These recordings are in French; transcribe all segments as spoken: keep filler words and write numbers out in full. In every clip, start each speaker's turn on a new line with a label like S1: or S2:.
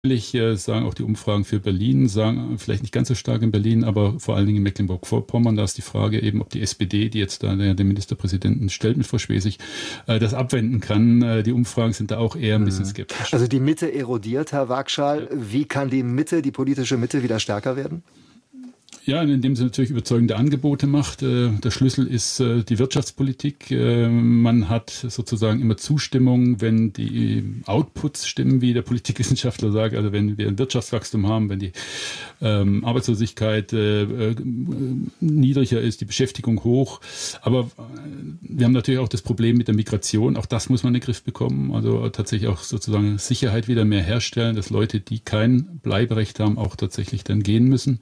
S1: Natürlich äh, sagen auch die Umfragen für Berlin, sagen vielleicht nicht ganz so stark in Berlin, aber vor allen Dingen in Mecklenburg-Vorpommern, da ist die Frage eben, ob die S P D, die jetzt da der, den Ministerpräsidenten stellt mit Frau Schwesig, äh, das abwenden kann. Äh, die Umfragen sind da auch eher ein bisschen skeptisch.
S2: Also die Mitte erodiert, Herr Wagschal. Ja. Wie kann die Mitte, die politische Mitte wieder stärker werden?
S1: Ja, indem sie natürlich überzeugende Angebote macht. Der Schlüssel ist die Wirtschaftspolitik. Man hat sozusagen immer Zustimmung, wenn die Outputs stimmen, wie der Politikwissenschaftler sagt. Also wenn wir ein Wirtschaftswachstum haben, wenn die Arbeitslosigkeit niedriger ist, die Beschäftigung hoch. Aber wir haben natürlich auch das Problem mit der Migration. Auch das muss man in den Griff bekommen. Also tatsächlich auch sozusagen Sicherheit wieder mehr herstellen, dass Leute, die kein Bleiberecht haben, auch tatsächlich dann gehen müssen.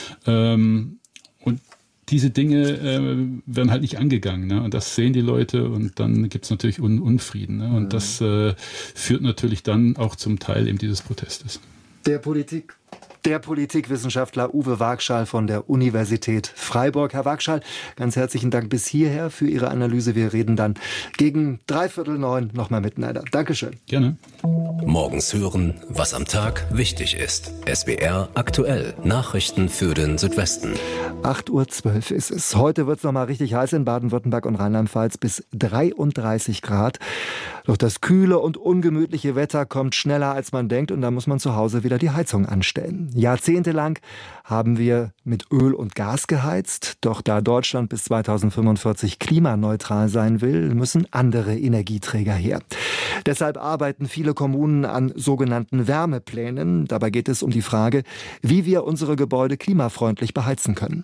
S1: Und diese Dinge äh, werden halt nicht angegangen. Ne? Und das sehen die Leute und dann gibt es natürlich Un- Unfrieden. Ne? Und mhm. das äh, führt natürlich dann auch zum Teil eben dieses Protestes.
S2: Der Politik. Der Politikwissenschaftler Uwe Wagschal von der Universität Freiburg. Herr Wagschal, ganz herzlichen Dank bis hierher für Ihre Analyse. Wir reden dann gegen dreiviertel neun nochmal miteinander. Dankeschön.
S1: Gerne.
S3: Morgens hören, was am Tag wichtig ist. S W R aktuell. Nachrichten für den Südwesten.
S2: acht Uhr zwölf ist es. Heute wird es nochmal richtig heiß in Baden-Württemberg und Rheinland-Pfalz bis dreiunddreißig Grad. Doch das kühle und ungemütliche Wetter kommt schneller, als man denkt. Und da muss man zu Hause wieder die Heizung anstellen. Jahrzehntelang haben wir mit Öl und Gas geheizt. Doch da Deutschland bis zweitausendfünfundvierzig klimaneutral sein will, müssen andere Energieträger her. Deshalb arbeiten viele Kommunen an sogenannten Wärmeplänen. Dabei geht es um die Frage, wie wir unsere Gebäude klimafreundlich beheizen können.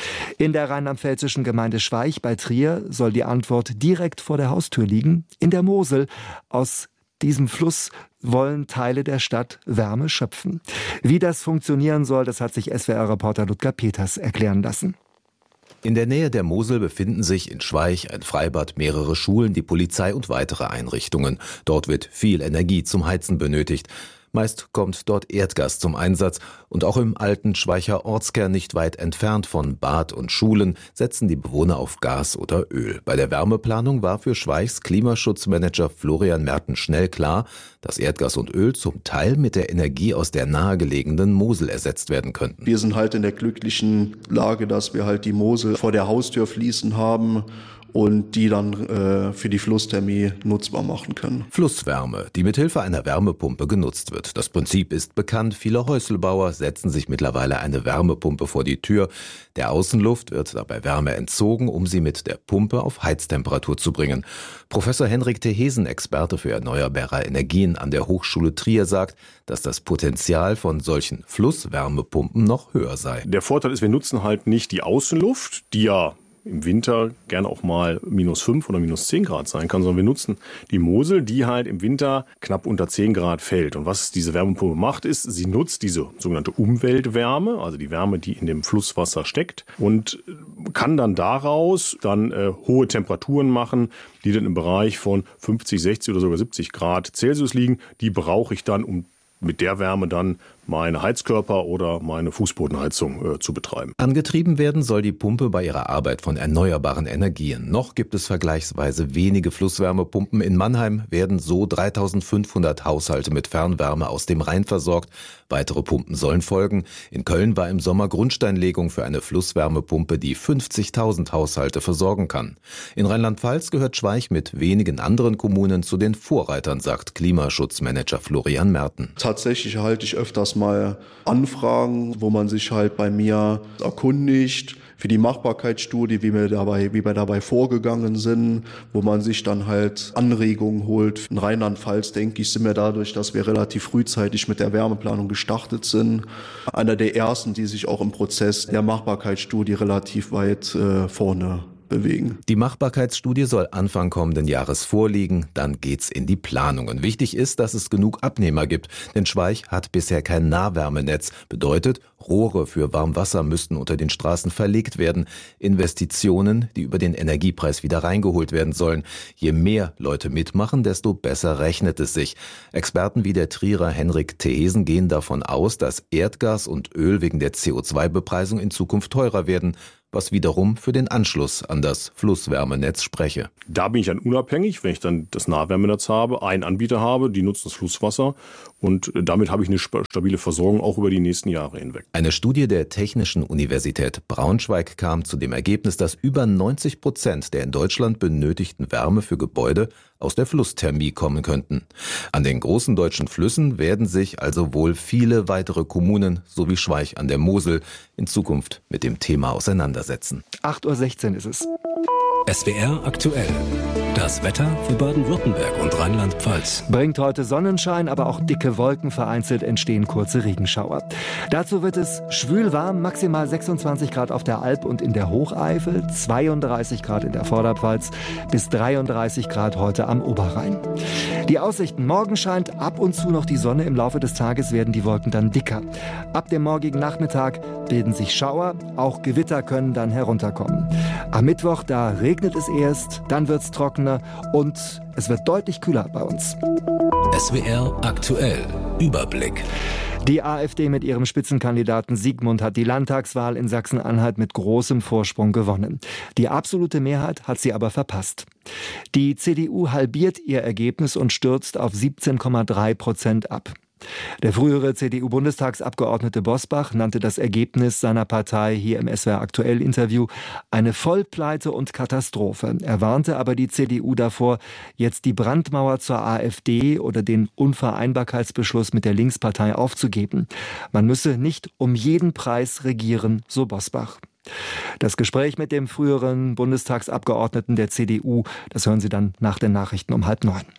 S2: In der rheinland-pfälzischen Gemeinde Schweich bei Trier soll die Antwort direkt vor der Haustür liegen. In der Mosel aus diesem Fluss wollen Teile der Stadt Wärme schöpfen. Wie das funktionieren soll, das hat sich S W R-Reporter Ludger Peters erklären lassen.
S3: In der Nähe der Mosel befinden sich in Schweich ein Freibad, mehrere Schulen, die Polizei und weitere Einrichtungen. Dort wird viel Energie zum Heizen benötigt. Meist kommt dort Erdgas zum Einsatz und auch im alten Schweicher Ortskern nicht weit entfernt von Bad und Schulen setzen die Bewohner auf Gas oder Öl. Bei der Wärmeplanung war für Schweichs Klimaschutzmanager Florian Merten schnell klar, dass Erdgas und Öl zum Teil mit der Energie aus der nahegelegenen Mosel ersetzt werden könnten.
S4: Wir sind halt in der glücklichen Lage, dass wir halt die Mosel vor der Haustür fließen haben und die dann äh, für die Flussthermie nutzbar machen können.
S3: Flusswärme, die mithilfe einer Wärmepumpe genutzt wird. Das Prinzip ist bekannt. Viele Häuselbauer setzen sich mittlerweile eine Wärmepumpe vor die Tür. Der Außenluft wird dabei Wärme entzogen, um sie mit der Pumpe auf Heiztemperatur zu bringen. Professor Henrik Tehesen, Experte für erneuerbare Energien an der Hochschule Trier, sagt, dass das Potenzial von solchen Flusswärmepumpen noch höher sei.
S5: Der Vorteil ist, wir nutzen halt nicht die Außenluft, die ja im Winter gerne auch mal minus fünf oder minus zehn Grad sein kann, sondern wir nutzen die Mosel, die halt im Winter knapp unter zehn Grad fällt. Und was diese Wärmepumpe macht, ist, sie nutzt diese sogenannte Umweltwärme, also die Wärme, die in dem Flusswasser steckt, und kann dann daraus dann äh, hohe Temperaturen machen, die dann im Bereich von fünfzig, sechzig oder sogar siebzig Grad Celsius liegen. Die brauche ich dann, um mit der Wärme dann meine Heizkörper oder meine Fußbodenheizung äh, zu betreiben.
S3: Angetrieben werden soll die Pumpe bei ihrer Arbeit von erneuerbaren Energien. Noch gibt es vergleichsweise wenige Flusswärmepumpen. In Mannheim werden so dreitausendfünfhundert Haushalte mit Fernwärme aus dem Rhein versorgt. Weitere Pumpen sollen folgen. In Köln war im Sommer Grundsteinlegung für eine Flusswärmepumpe, die fünfzigtausend Haushalte versorgen kann. In Rheinland-Pfalz gehört Schweich mit wenigen anderen Kommunen zu den Vorreitern, sagt Klimaschutzmanager Florian Merten.
S4: Tatsächlich halte ich öfters mal Anfragen, wo man sich halt bei mir erkundigt für die Machbarkeitsstudie, wie wir dabei, wie wir dabei vorgegangen sind, wo man sich dann halt Anregungen holt. In Rheinland-Pfalz, denke ich, sind wir dadurch, dass wir relativ frühzeitig mit der Wärmeplanung gestartet sind, einer der ersten, die sich auch im Prozess der Machbarkeitsstudie relativ weit äh, vorne bewegen.
S3: Die Machbarkeitsstudie soll Anfang kommenden Jahres vorliegen, dann geht's in die Planungen. Wichtig ist, dass es genug Abnehmer gibt, denn Schweich hat bisher kein Nahwärmenetz. Bedeutet, Rohre für Warmwasser müssten unter den Straßen verlegt werden. Investitionen, die über den Energiepreis wieder reingeholt werden sollen. Je mehr Leute mitmachen, desto besser rechnet es sich. Experten wie der Trierer Henrik Tehesen gehen davon aus, dass Erdgas und Öl wegen der C O zwei Bepreisung in Zukunft teurer werden. was wiederum für den Anschluss an das Flusswärmenetz spreche.
S5: Da bin ich dann unabhängig, wenn ich dann das Nahwärmenetz habe, einen Anbieter habe, die nutzen das Flusswasser und damit habe ich eine stabile Versorgung auch über die nächsten Jahre hinweg.
S3: Eine Studie der Technischen Universität Braunschweig kam zu dem Ergebnis, dass über neunzig Prozent der in Deutschland benötigten Wärme für Gebäude aus der Flussthermie kommen könnten. An den großen deutschen Flüssen werden sich also wohl viele weitere Kommunen sowie Schweich an der Mosel in Zukunft mit dem Thema auseinandersetzen.
S2: acht Uhr sechzehn ist es.
S6: S W R aktuell. Das Wetter für Baden-Württemberg und Rheinland-Pfalz.
S2: Bringt heute Sonnenschein, aber auch dicke Wolken. Vereinzelt entstehen kurze Regenschauer. Dazu wird es schwül warm, maximal sechsundzwanzig Grad auf der Alp und in der Hocheifel, zweiunddreißig Grad in der Vorderpfalz, bis dreiunddreißig Grad heute am Oberrhein. Die Aussichten: Morgen scheint ab und zu noch die Sonne, im Laufe des Tages werden die Wolken dann dicker. Ab dem morgigen Nachmittag bilden sich Schauer, auch Gewitter können dann herunterkommen. Am Mittwoch, da regnet es erst, dann wird es trockener und es wird deutlich kühler bei uns.
S6: S W R aktuell. Überblick.
S2: Die AfD mit ihrem Spitzenkandidaten Siegmund hat die Landtagswahl in Sachsen-Anhalt mit großem Vorsprung gewonnen. Die absolute Mehrheit hat sie aber verpasst. Die C D U halbiert ihr Ergebnis und stürzt auf siebzehn Komma drei Prozent ab. Der frühere C D U-Bundestagsabgeordnete Bosbach nannte das Ergebnis seiner Partei hier im S W R-Aktuell-Interview eine Vollpleite und Katastrophe. Er warnte aber die C D U davor, jetzt die Brandmauer zur AfD oder den Unvereinbarkeitsbeschluss mit der Linkspartei aufzugeben. Man müsse nicht um jeden Preis regieren, so Bosbach. Das Gespräch mit dem früheren Bundestagsabgeordneten der C D U, das hören Sie dann nach den Nachrichten um halb neun.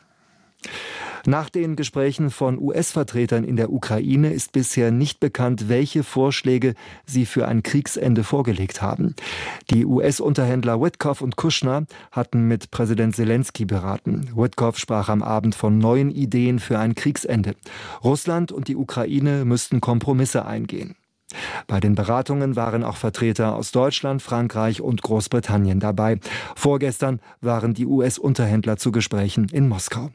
S2: Nach den Gesprächen von U S-Vertretern in der Ukraine ist bisher nicht bekannt, welche Vorschläge sie für ein Kriegsende vorgelegt haben. Die U S-Unterhändler Witkoff und Kushner hatten mit Präsident Zelensky beraten. Witkoff sprach am Abend von neuen Ideen für ein Kriegsende. Russland und die Ukraine müssten Kompromisse eingehen. Bei den Beratungen waren auch Vertreter aus Deutschland, Frankreich und Großbritannien dabei. Vorgestern waren die U S-Unterhändler zu Gesprächen in Moskau.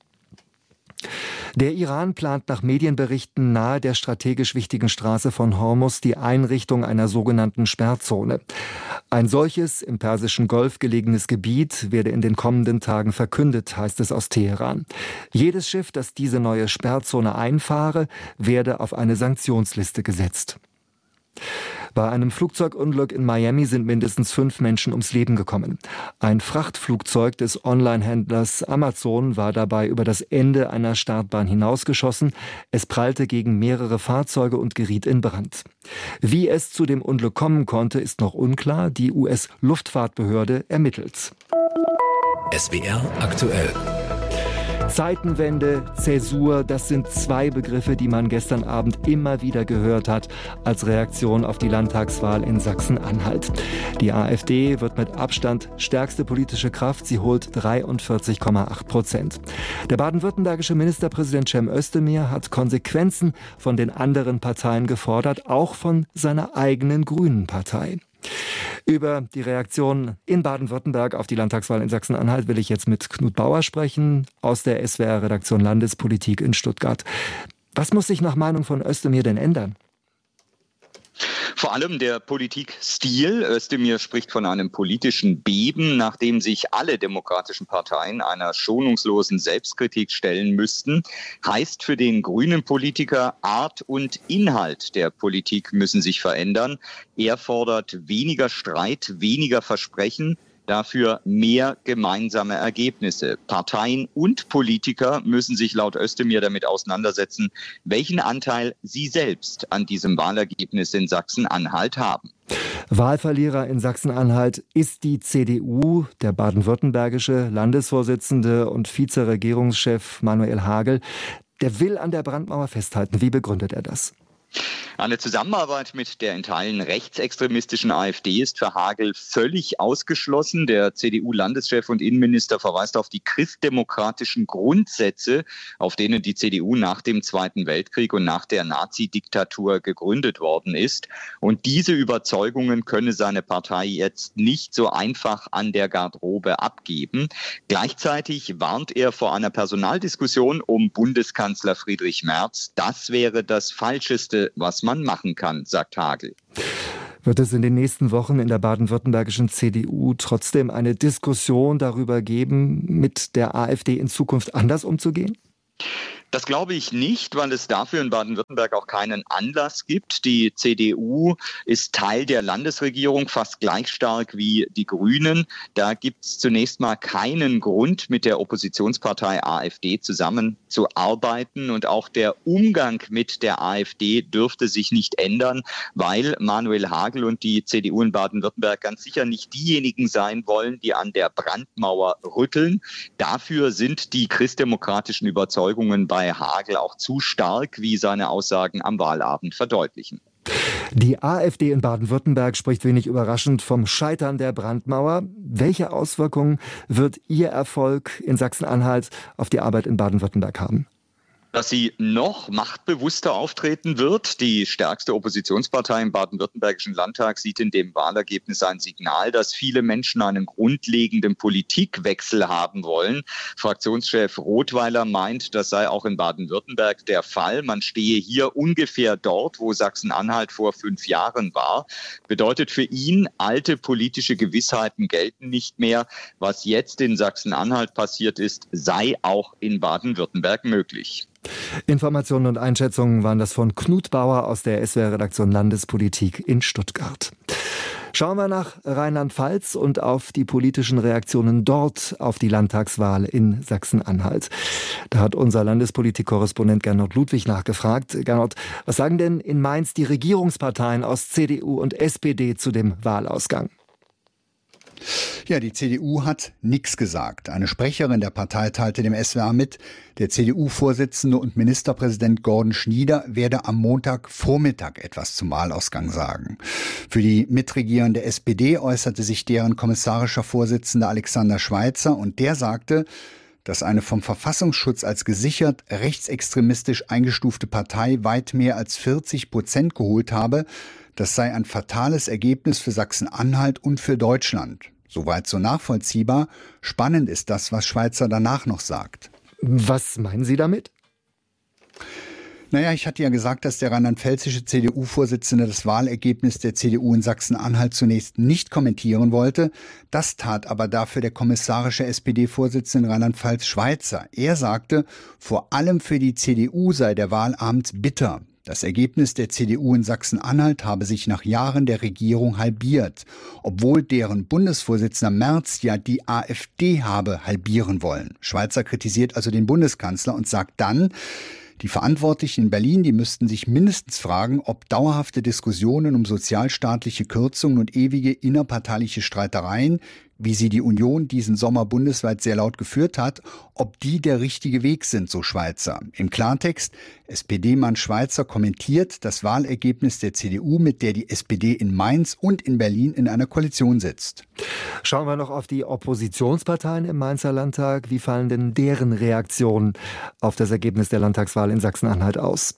S2: Der Iran plant nach Medienberichten nahe der strategisch wichtigen Straße von Hormuz die Einrichtung einer sogenannten Sperrzone. Ein solches im Persischen Golf gelegenes Gebiet werde in den kommenden Tagen verkündet, heißt es aus Teheran. Jedes Schiff, das diese neue Sperrzone einfahre, werde auf eine Sanktionsliste gesetzt. Bei einem Flugzeugunglück in Miami sind mindestens fünf Menschen ums Leben gekommen. Ein Frachtflugzeug des Online-Händlers Amazon war dabei über das Ende einer Startbahn hinausgeschossen. Es prallte gegen mehrere Fahrzeuge und geriet in Brand. Wie es zu dem Unglück kommen konnte, ist noch unklar. Die U S-Luftfahrtbehörde ermittelt.
S6: S W R aktuell.
S2: Zeitenwende, Zäsur, das sind zwei Begriffe, die man gestern Abend immer wieder gehört hat als Reaktion auf die Landtagswahl in Sachsen-Anhalt. Die AfD wird mit Abstand stärkste politische Kraft, sie holt dreiundvierzig Komma acht Prozent. Der baden-württembergische Ministerpräsident Cem Özdemir hat Konsequenzen von den anderen Parteien gefordert, auch von seiner eigenen Grünen Partei. Über die Reaktion in Baden-Württemberg auf die Landtagswahl in Sachsen-Anhalt will ich jetzt mit Knut Bauer sprechen, aus der S W R-Redaktion Landespolitik in Stuttgart. Was muss sich nach Meinung von Özdemir denn ändern?
S7: Vor allem der Politikstil. Özdemir spricht von einem politischen Beben, nachdem sich alle demokratischen Parteien einer schonungslosen Selbstkritik stellen müssten. Heißt für den grünen Politiker, Art und Inhalt der Politik müssen sich verändern. Er fordert weniger Streit, weniger Versprechen. Dafür mehr gemeinsame Ergebnisse. Parteien und Politiker müssen sich laut Özdemir damit auseinandersetzen, welchen Anteil sie selbst an diesem Wahlergebnis in Sachsen-Anhalt haben.
S2: Wahlverlierer in Sachsen-Anhalt ist die C D U. Der baden-württembergische Landesvorsitzende und Vizeregierungschef Manuel Hagel, der will an der Brandmauer festhalten. Wie begründet er das?
S7: Eine Zusammenarbeit mit der in Teilen rechtsextremistischen AfD ist für Hagel völlig ausgeschlossen. Der C D U-Landeschef und Innenminister verweist auf die christdemokratischen Grundsätze, auf denen die C D U nach dem Zweiten Weltkrieg und nach der Nazi-Diktatur gegründet worden ist. Und diese Überzeugungen könne seine Partei jetzt nicht so einfach an der Garderobe abgeben. Gleichzeitig warnt er vor einer Personaldiskussion um Bundeskanzler Friedrich Merz. Das wäre das Falscheste, was man machen kann, sagt Hagel.
S2: Wird es in den nächsten Wochen in der baden-württembergischen C D U trotzdem eine Diskussion darüber geben, mit der AfD in Zukunft anders umzugehen?
S7: Das glaube ich nicht, weil es dafür in Baden-Württemberg auch keinen Anlass gibt. Die C D U ist Teil der Landesregierung, fast gleich stark wie die Grünen. Da gibt es zunächst mal keinen Grund, mit der Oppositionspartei AfD zusammenzuarbeiten. Und auch der Umgang mit der AfD dürfte sich nicht ändern, weil Manuel Hagel und die C D U in Baden-Württemberg ganz sicher nicht diejenigen sein wollen, die an der Brandmauer rütteln. Dafür sind die christdemokratischen Überzeugungen bei Hagel auch zu stark, wie seine Aussagen am Wahlabend verdeutlichen.
S2: Die AfD in Baden-Württemberg spricht wenig überraschend vom Scheitern der Brandmauer. Welche Auswirkungen wird Ihr Erfolg in Sachsen-Anhalt auf die Arbeit in Baden-Württemberg haben?
S7: Dass sie noch machtbewusster auftreten wird. Die stärkste Oppositionspartei im baden-württembergischen Landtag sieht in dem Wahlergebnis ein Signal, dass viele Menschen einen grundlegenden Politikwechsel haben wollen. Fraktionschef Rothweiler meint, das sei auch in Baden-Württemberg der Fall. Man stehe hier ungefähr dort, wo Sachsen-Anhalt vor fünf Jahren war. Bedeutet für ihn, alte politische Gewissheiten gelten nicht mehr. Was jetzt in Sachsen-Anhalt passiert ist, sei auch in Baden-Württemberg möglich.
S2: Informationen und Einschätzungen waren das von Knut Bauer aus der S W R-Redaktion Landespolitik in Stuttgart. Schauen wir nach Rheinland-Pfalz und auf die politischen Reaktionen dort auf die Landtagswahl in Sachsen-Anhalt. Da hat unser Landespolitik-Korrespondent Gernot Ludwig nachgefragt. Gernot, was sagen denn in Mainz die Regierungsparteien aus C D U und S P D zu dem Wahlausgang?
S8: Ja, die C D U hat nichts gesagt. Eine Sprecherin der Partei teilte dem S W R mit, der C D U-Vorsitzende und Ministerpräsident Gordon Schnieder werde am Montagvormittag etwas zum Wahlausgang sagen. Für die mitregierende S P D äußerte sich deren kommissarischer Vorsitzender Alexander Schweitzer und der sagte, dass eine vom Verfassungsschutz als gesichert rechtsextremistisch eingestufte Partei weit mehr als vierzig Prozent geholt habe. Das sei ein fatales Ergebnis für Sachsen-Anhalt und für Deutschland. Soweit so nachvollziehbar. Spannend ist das, was Schweitzer danach noch sagt.
S2: Was meinen Sie damit?
S8: Naja, ich hatte ja gesagt, dass der rheinland-pfälzische C D U-Vorsitzende das Wahlergebnis der C D U in Sachsen-Anhalt zunächst nicht kommentieren wollte. Das tat aber dafür der kommissarische S P D-Vorsitzende in Rheinland-Pfalz Schweitzer. Er sagte, vor allem für die C D U sei der Wahlabend bitter. Das Ergebnis der C D U in Sachsen-Anhalt habe sich nach Jahren der Regierung halbiert, obwohl deren Bundesvorsitzender Merz ja die AfD habe halbieren wollen. Schweitzer kritisiert also den Bundeskanzler und sagt dann, die Verantwortlichen in Berlin, die müssten sich mindestens fragen, ob dauerhafte Diskussionen um sozialstaatliche Kürzungen und ewige innerparteiliche Streitereien, wie sie die Union diesen Sommer bundesweit sehr laut geführt hat, ob die der richtige Weg sind, so Schweitzer. Im Klartext, S P D-Mann Schweitzer kommentiert das Wahlergebnis der C D U, mit der die S P D in Mainz und in Berlin in einer Koalition sitzt.
S2: Schauen wir noch auf die Oppositionsparteien im Mainzer Landtag. Wie fallen denn deren Reaktionen auf das Ergebnis der Landtagswahl in Sachsen-Anhalt aus?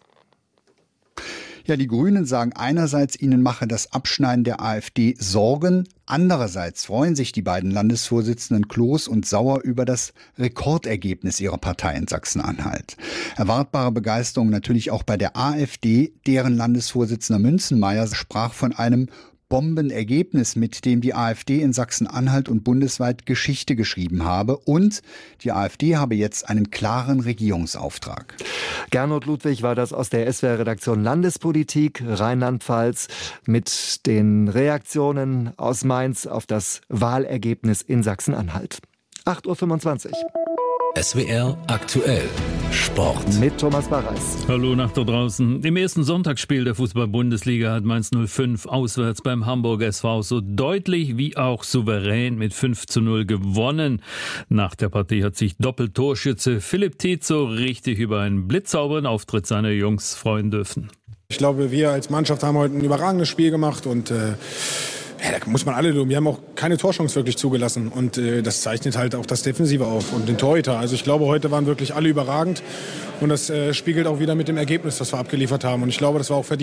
S8: Ja, die Grünen sagen einerseits, ihnen mache das Abschneiden der AfD Sorgen. Andererseits freuen sich die beiden Landesvorsitzenden Kloß und Sauer über das Rekordergebnis ihrer Partei in Sachsen-Anhalt. Erwartbare Begeisterung natürlich auch bei der AfD. Deren Landesvorsitzender Münzenmaier sprach von einem Bombenergebnis, mit dem die AfD in Sachsen-Anhalt und bundesweit Geschichte geschrieben habe. Und die AfD habe jetzt einen klaren Regierungsauftrag.
S2: Gernot Ludwig war das aus der S W R-Redaktion Landespolitik Rheinland-Pfalz mit den Reaktionen aus Mainz auf das Wahlergebnis in Sachsen-Anhalt. acht Uhr fünfundzwanzig.
S6: S W R aktuell Sport.
S2: Mit Thomas Barreis.
S9: Hallo nach da draußen. Im ersten Sonntagsspiel der Fußball-Bundesliga hat Mainz null fünf auswärts beim Hamburger S V so deutlich wie auch souverän mit fünf zu null gewonnen. Nach der Partie hat sich Doppeltorschütze Philipp Tietzo richtig über einen blitzsauberen Auftritt seiner Jungs freuen dürfen.
S10: Ich glaube, wir als Mannschaft haben heute ein überragendes Spiel gemacht und äh Ja, da muss man alle loben. Wir haben auch keine Torchance wirklich zugelassen. Und äh, das zeichnet halt auch das Defensive auf und den Torhüter. Also ich glaube, heute waren wirklich alle überragend. Und das äh, spiegelt auch wieder mit dem Ergebnis, das wir abgeliefert haben. Und ich glaube, das war auch verdient.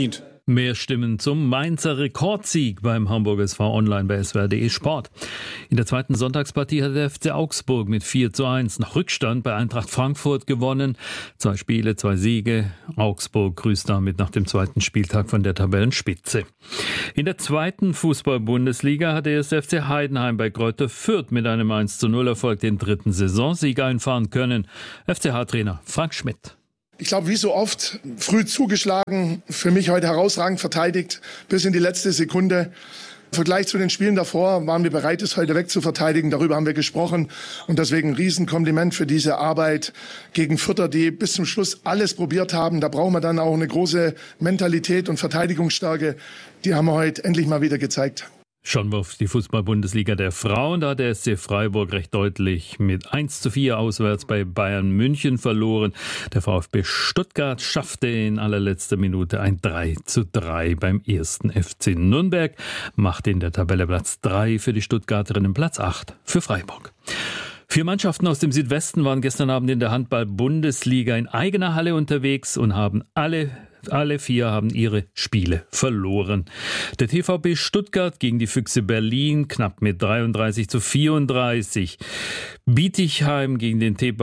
S9: Mehr Stimmen zum Mainzer Rekordsieg beim Hamburger S V online bei S W R punkt de Sport. In der zweiten Sonntagspartie hat der F C Augsburg mit vier zu eins nach Rückstand bei Eintracht Frankfurt gewonnen. Zwei Spiele, zwei Siege. Augsburg grüßt damit nach dem zweiten Spieltag von der Tabellenspitze. In der zweiten Fußball-Bundesliga hat der erste F C Heidenheim bei Greuther Fürth mit einem eins zu null Erfolg den dritten Saisonsieg einfahren können. F C H-Trainer Frank Schmidt.
S11: Ich glaube, wie so oft, früh zugeschlagen, für mich heute herausragend verteidigt, bis in die letzte Sekunde. Im Vergleich zu den Spielen davor waren wir bereit, es heute wegzuverteidigen. Darüber haben wir gesprochen. Und deswegen ein Riesenkompliment für diese Arbeit gegen Fürther, die bis zum Schluss alles probiert haben. Da brauchen wir dann auch eine große Mentalität und Verteidigungsstärke. Die haben wir heute endlich mal wieder gezeigt.
S9: Schauen wir auf die Fußball-Bundesliga der Frauen. Da hat der S C Freiburg recht deutlich mit eins zu vier auswärts bei Bayern München verloren. Der VfB Stuttgart schaffte in allerletzter Minute ein drei zu drei beim ersten F C Nürnberg, machte in der Tabelle Platz drei für die Stuttgarterinnen, Platz acht für Freiburg. Vier Mannschaften aus dem Südwesten waren gestern Abend in der Handball-Bundesliga in eigener Halle unterwegs und haben alle Alle vier haben ihre Spiele verloren. Der T V B Stuttgart gegen die Füchse Berlin knapp mit dreiunddreißig zu vierunddreißig. Bietigheim gegen den T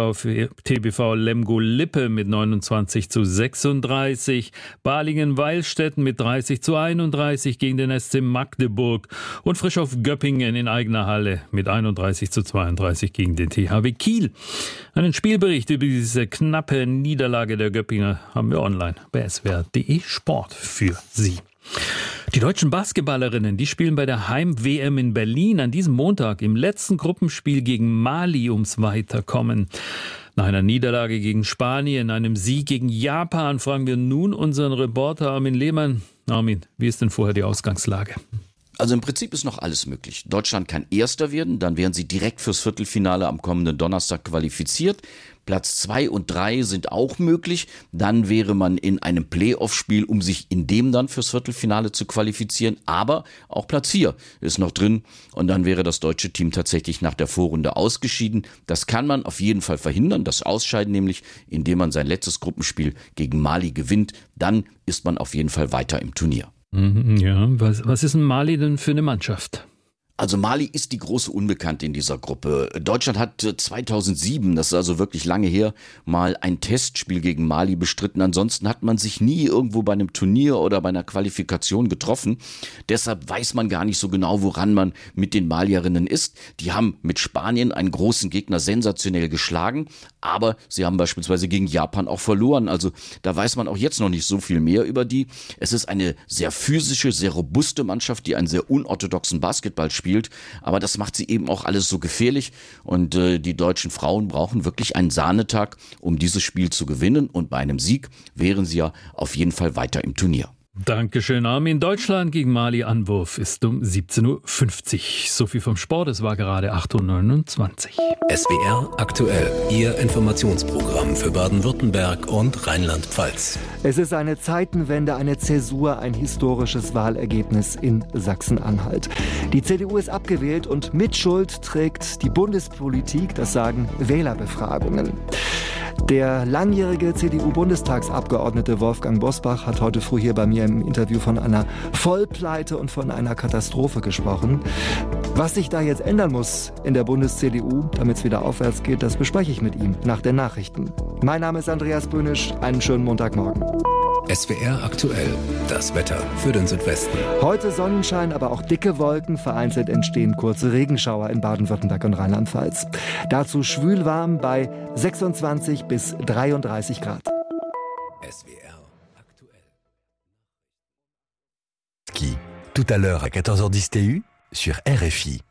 S9: B V Lemgo-Lippe mit neunundzwanzig zu sechsunddreißig. Balingen-Weilstätten mit dreißig zu einunddreißig gegen den S C Magdeburg. Und Frischhoff-Göppingen in eigener Halle mit einunddreißig zu zweiunddreißig gegen den T H W Kiel. Einen Spielbericht über diese knappe Niederlage der Göppinger haben wir online bei S W R punkt de Sport für Sie. Die deutschen Basketballerinnen, die spielen bei der Heim-W M in Berlin an diesem Montag im letzten Gruppenspiel gegen Mali ums Weiterkommen. Nach einer Niederlage gegen Spanien, einem Sieg gegen Japan, fragen wir nun unseren Reporter Armin Lehmann. Armin, wie ist denn vorher die Ausgangslage?
S12: Also im Prinzip ist noch alles möglich. Deutschland kann Erster werden, dann wären sie direkt fürs Viertelfinale am kommenden Donnerstag qualifiziert. Platz zwei und drei sind auch möglich. Dann wäre man in einem Playoff-Spiel, um sich in dem dann fürs Viertelfinale zu qualifizieren. Aber auch Platz vier ist noch drin. Und dann wäre das deutsche Team tatsächlich nach der Vorrunde ausgeschieden. Das kann man auf jeden Fall verhindern, das Ausscheiden nämlich, indem man sein letztes Gruppenspiel gegen Mali gewinnt. Dann ist man auf jeden Fall weiter im Turnier.
S9: Ja, was, was ist ein Mali denn für eine Mannschaft?
S12: Also Mali ist die große Unbekannte in dieser Gruppe. Deutschland hat zweitausendsieben, das ist also wirklich lange her, mal ein Testspiel gegen Mali bestritten. Ansonsten hat man sich nie irgendwo bei einem Turnier oder bei einer Qualifikation getroffen. Deshalb weiß man gar nicht so genau, woran man mit den Malierinnen ist. Die haben mit Spanien einen großen Gegner sensationell geschlagen, aber sie haben beispielsweise gegen Japan auch verloren. Also da weiß man auch jetzt noch nicht so viel mehr über die. Es ist eine sehr physische, sehr robuste Mannschaft, die einen sehr unorthodoxen Basketball spielt. Aber das macht sie eben auch alles so gefährlich und äh, die deutschen Frauen brauchen wirklich einen Sahnetag, um dieses Spiel zu gewinnen, und bei einem Sieg wären sie ja auf jeden Fall weiter im Turnier.
S9: Dankeschön, Armin. Deutschland gegen Mali, Anwurf ist um siebzehn Uhr fünfzig. So viel vom Sport, es war gerade acht Uhr neunundzwanzig.
S6: S W R aktuell, Ihr Informationsprogramm für Baden-Württemberg und Rheinland-Pfalz.
S2: Es ist eine Zeitenwende, eine Zäsur, ein historisches Wahlergebnis in Sachsen-Anhalt. Die C D U ist abgewählt und Mitschuld trägt die Bundespolitik, das sagen Wählerbefragungen. Der langjährige C D U-Bundestagsabgeordnete Wolfgang Bosbach hat heute früh hier bei mir im Interview von einer Vollpleite und von einer Katastrophe gesprochen. Was sich da jetzt ändern muss in der Bundes-C D U, damit es wieder aufwärts geht, das bespreche ich mit ihm nach den Nachrichten. Mein Name ist Andreas Böhnisch, einen schönen Montagmorgen.
S6: S W R aktuell, das Wetter für den Südwesten.
S2: Heute Sonnenschein, aber auch dicke Wolken. Vereinzelt entstehen kurze Regenschauer in Baden-Württemberg und Rheinland-Pfalz. Dazu schwülwarm bei sechsundzwanzig bis dreiunddreißig Grad.
S6: S W R aktuell.
S13: Ski. Tout à l'heure à quatorze heures dix T U sur R F I.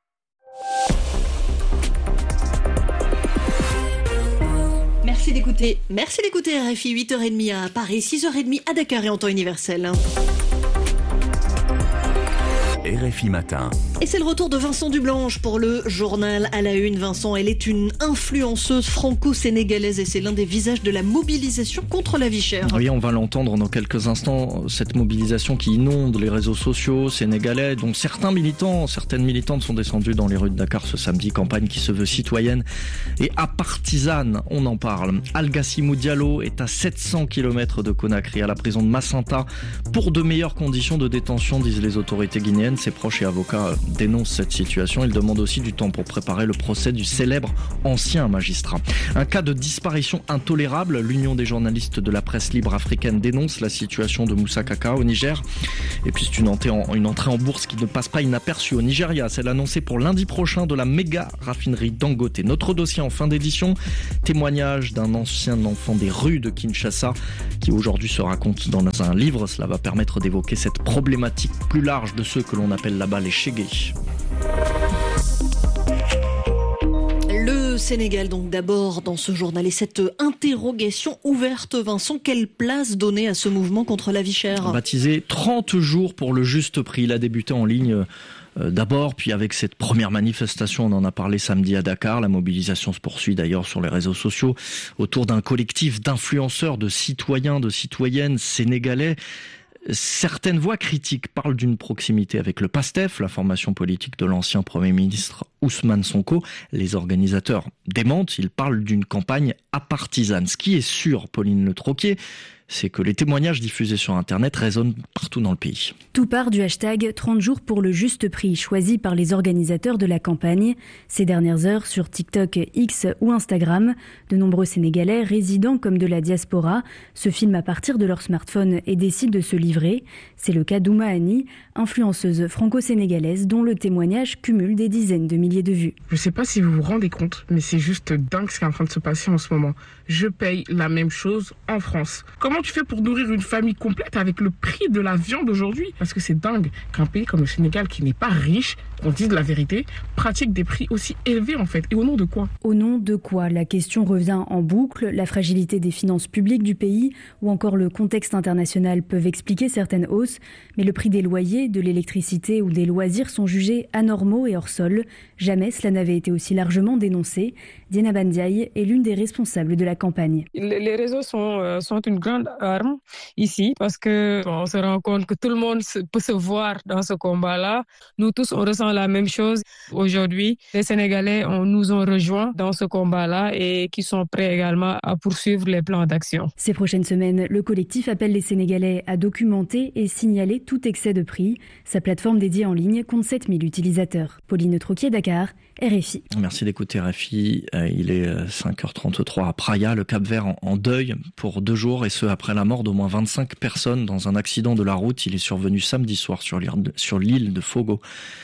S14: Merci d'écouter. Merci d'écouter R F I, huit heures trente à Paris, six heures trente à Dakar et en temps universel.
S13: R F I Matin.
S14: Et c'est le retour de Vincent Dublanche pour le journal à la une. Vincent, elle est une influenceuse franco-sénégalaise et c'est l'un des visages de la mobilisation contre la vie chère.
S15: Oui, on va l'entendre dans quelques instants, cette mobilisation qui inonde les réseaux sociaux sénégalais, dont certains militants, certaines militantes sont descendues dans les rues de Dakar ce samedi, campagne qui se veut citoyenne et apartisane, on en parle. Algassimou Diallo est à sept cents kilomètres de Conakry, à la prison de Macenta, pour de meilleures conditions de détention, disent les autorités guinéennes. Ses proches et avocats dénoncent cette situation. Ils demandent aussi du temps pour préparer le procès du célèbre ancien magistrat. Un cas de disparition intolérable. L'Union des journalistes de la presse libre africaine dénonce la situation de Moussa Kaka au Niger. Et puis c'est une entrée, en, une entrée en bourse qui ne passe pas inaperçue au Nigeria. Celle annoncée pour lundi prochain de la méga raffinerie Dangote. Notre dossier en fin d'édition, témoignage d'un ancien enfant des rues de Kinshasa qui aujourd'hui se raconte dans un livre. Cela va permettre d'évoquer cette problématique plus large de ceux que l'on appelle là-bas les Chégués.
S14: Le Sénégal, donc d'abord dans ce journal, et cette interrogation ouverte, Vincent, quelle place donner à ce mouvement contre la vie chère ?
S15: Baptisé trente jours pour le juste prix, il a débuté en ligne euh, d'abord, puis avec cette première manifestation, on en a parlé samedi à Dakar. La mobilisation se poursuit d'ailleurs sur les réseaux sociaux autour d'un collectif d'influenceurs, de citoyens, de citoyennes sénégalais. Certaines voix critiques parlent d'une proximité avec le PASTEF, la formation politique de l'ancien Premier ministre Ousmane Sonko. Les organisateurs démentent, ils parlent d'une campagne apartisane. Ce qui est sûr, Pauline Le Troquier, c'est que les témoignages diffusés sur Internet résonnent partout dans le pays.
S16: Tout part du hashtag trente jours pour le juste prix, choisi par les organisateurs de la campagne. Ces dernières heures, sur TikTok, X ou Instagram, de nombreux Sénégalais, résidents comme de la diaspora, se filment à partir de leur smartphone et décident de se livrer. C'est le cas d'Ouma Annie, influenceuse franco-sénégalaise dont le témoignage cumule des dizaines de milliers de vues.
S17: Je ne sais pas si vous vous rendez compte, mais c'est juste dingue ce qui est en train de se passer en ce moment. Je paye la même chose en France. Comment tu fais pour nourrir une famille complète avec le prix de la viande aujourd'hui ? Parce que c'est dingue qu'un pays comme le Sénégal, qui n'est pas riche, on dise la vérité, pratique des prix aussi élevés en fait. Et au nom de quoi ?
S16: Au nom de quoi ? La question revient en boucle. La fragilité des finances publiques du pays ou encore le contexte international peuvent expliquer certaines hausses. Mais le prix des loyers, de l'électricité ou des loisirs sont jugés anormaux et hors sol. Jamais cela n'avait été aussi largement dénoncé. Diana Bandiaï est l'une des responsables de la campagne.
S18: Les réseaux sont, euh, sont une grande arme ici parce que on se rend compte que tout le monde peut se voir dans ce combat-là. Nous tous, on ressent la même chose. Aujourd'hui, les Sénégalais on, nous ont rejoints dans ce combat-là et qui sont prêts également à poursuivre les plans d'action.
S16: Ces prochaines semaines, le collectif appelle les Sénégalais à documenter et signaler tout excès de prix. Sa plateforme dédiée en ligne compte sept mille utilisateurs. Pauline Troquier, Dakar, R F I.
S15: Merci d'écouter R F I. Il est cinq heures trente-trois à Praia, le Cap-Vert en deuil pour deux jours et ce après la mort d'au moins vingt-cinq personnes dans un accident de la route. Il est survenu samedi soir sur l'île de Fogo.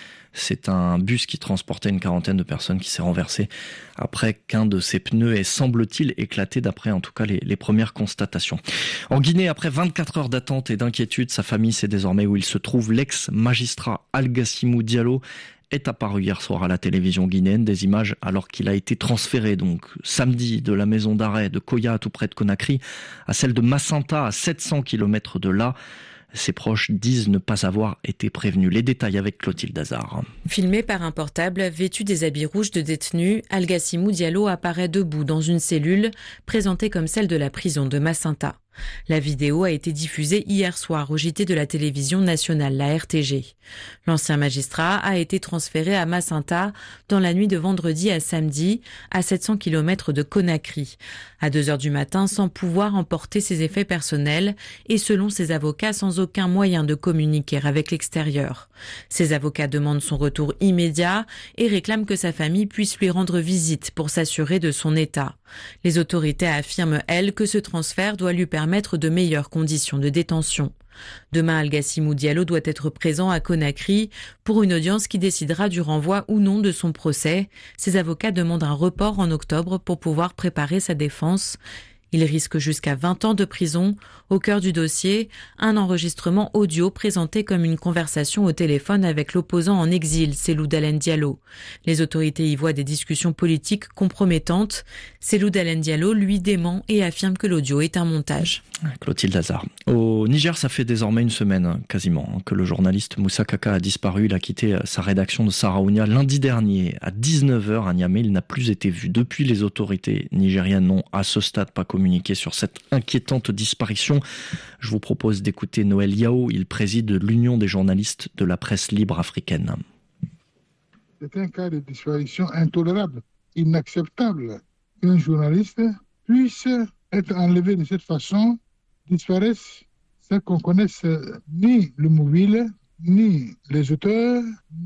S15: C'est un bus qui transportait une quarantaine de personnes qui s'est renversé après qu'un de ses pneus ait, semble-t-il, éclaté, d'après en tout cas les, les premières constatations. En Guinée, après vingt-quatre heures d'attente et d'inquiétude, sa famille sait désormais où il se trouve. L'ex-magistrat Algassimou Diallo est apparu hier soir à la télévision guinéenne. Des images alors qu'il a été transféré donc samedi de la maison d'arrêt de Koya, tout près de Conakry, à celle de Macenta, à sept cents kilomètres de là. Ses proches disent ne pas avoir été prévenus. Les détails avec Clotilde Hazard.
S19: Filmé par un portable, vêtu des habits rouges de détenu, Algassimou Diallo apparaît debout dans une cellule présentée comme celle de la prison de Macenta. La vidéo a été diffusée hier soir au J T de la télévision nationale, la R T G. L'ancien magistrat a été transféré à Macenta dans la nuit de vendredi à samedi, à sept cents kilomètres de Conakry, à deux heures du matin, sans pouvoir emporter ses effets personnels et selon ses avocats, sans aucun moyen de communiquer avec l'extérieur. Ses avocats demandent son retour immédiat et réclament que sa famille puisse lui rendre visite pour s'assurer de son état. Les autorités affirment, elles, que ce transfert doit lui permettre de meilleures conditions de détention. Demain, Algassimou Diallo doit être présent à Conakry pour une audience qui décidera du renvoi ou non de son procès. Ses avocats demandent un report en octobre pour pouvoir préparer sa défense. Il risque jusqu'à vingt ans de prison. Au cœur du dossier, un enregistrement audio présenté comme une conversation au téléphone avec l'opposant en exil, Cellou Dalein Diallo. Les autorités y voient des discussions politiques compromettantes. Cellou Dalein Diallo, lui, dément et affirme que l'audio est un montage.
S15: Clotilde Lazare. Au Niger, ça fait désormais une semaine, quasiment, que le journaliste Moussa Kaka a disparu. Il a quitté sa rédaction de Saraounia lundi dernier à dix-neuf heures à Niamey. Il n'a plus été vu. Depuis, les autorités nigériennes n'ont à ce stade pas communiqué sur cette inquiétante disparition. Je vous propose d'écouter Noël Yao. Il préside l'Union des journalistes de la presse libre africaine.
S20: C'est un cas de disparition intolérable, inacceptable. Qu'un journaliste puisse être enlevé de cette façon, disparaisse, sans qu'on connaisse ni le mobile, ni les auteurs,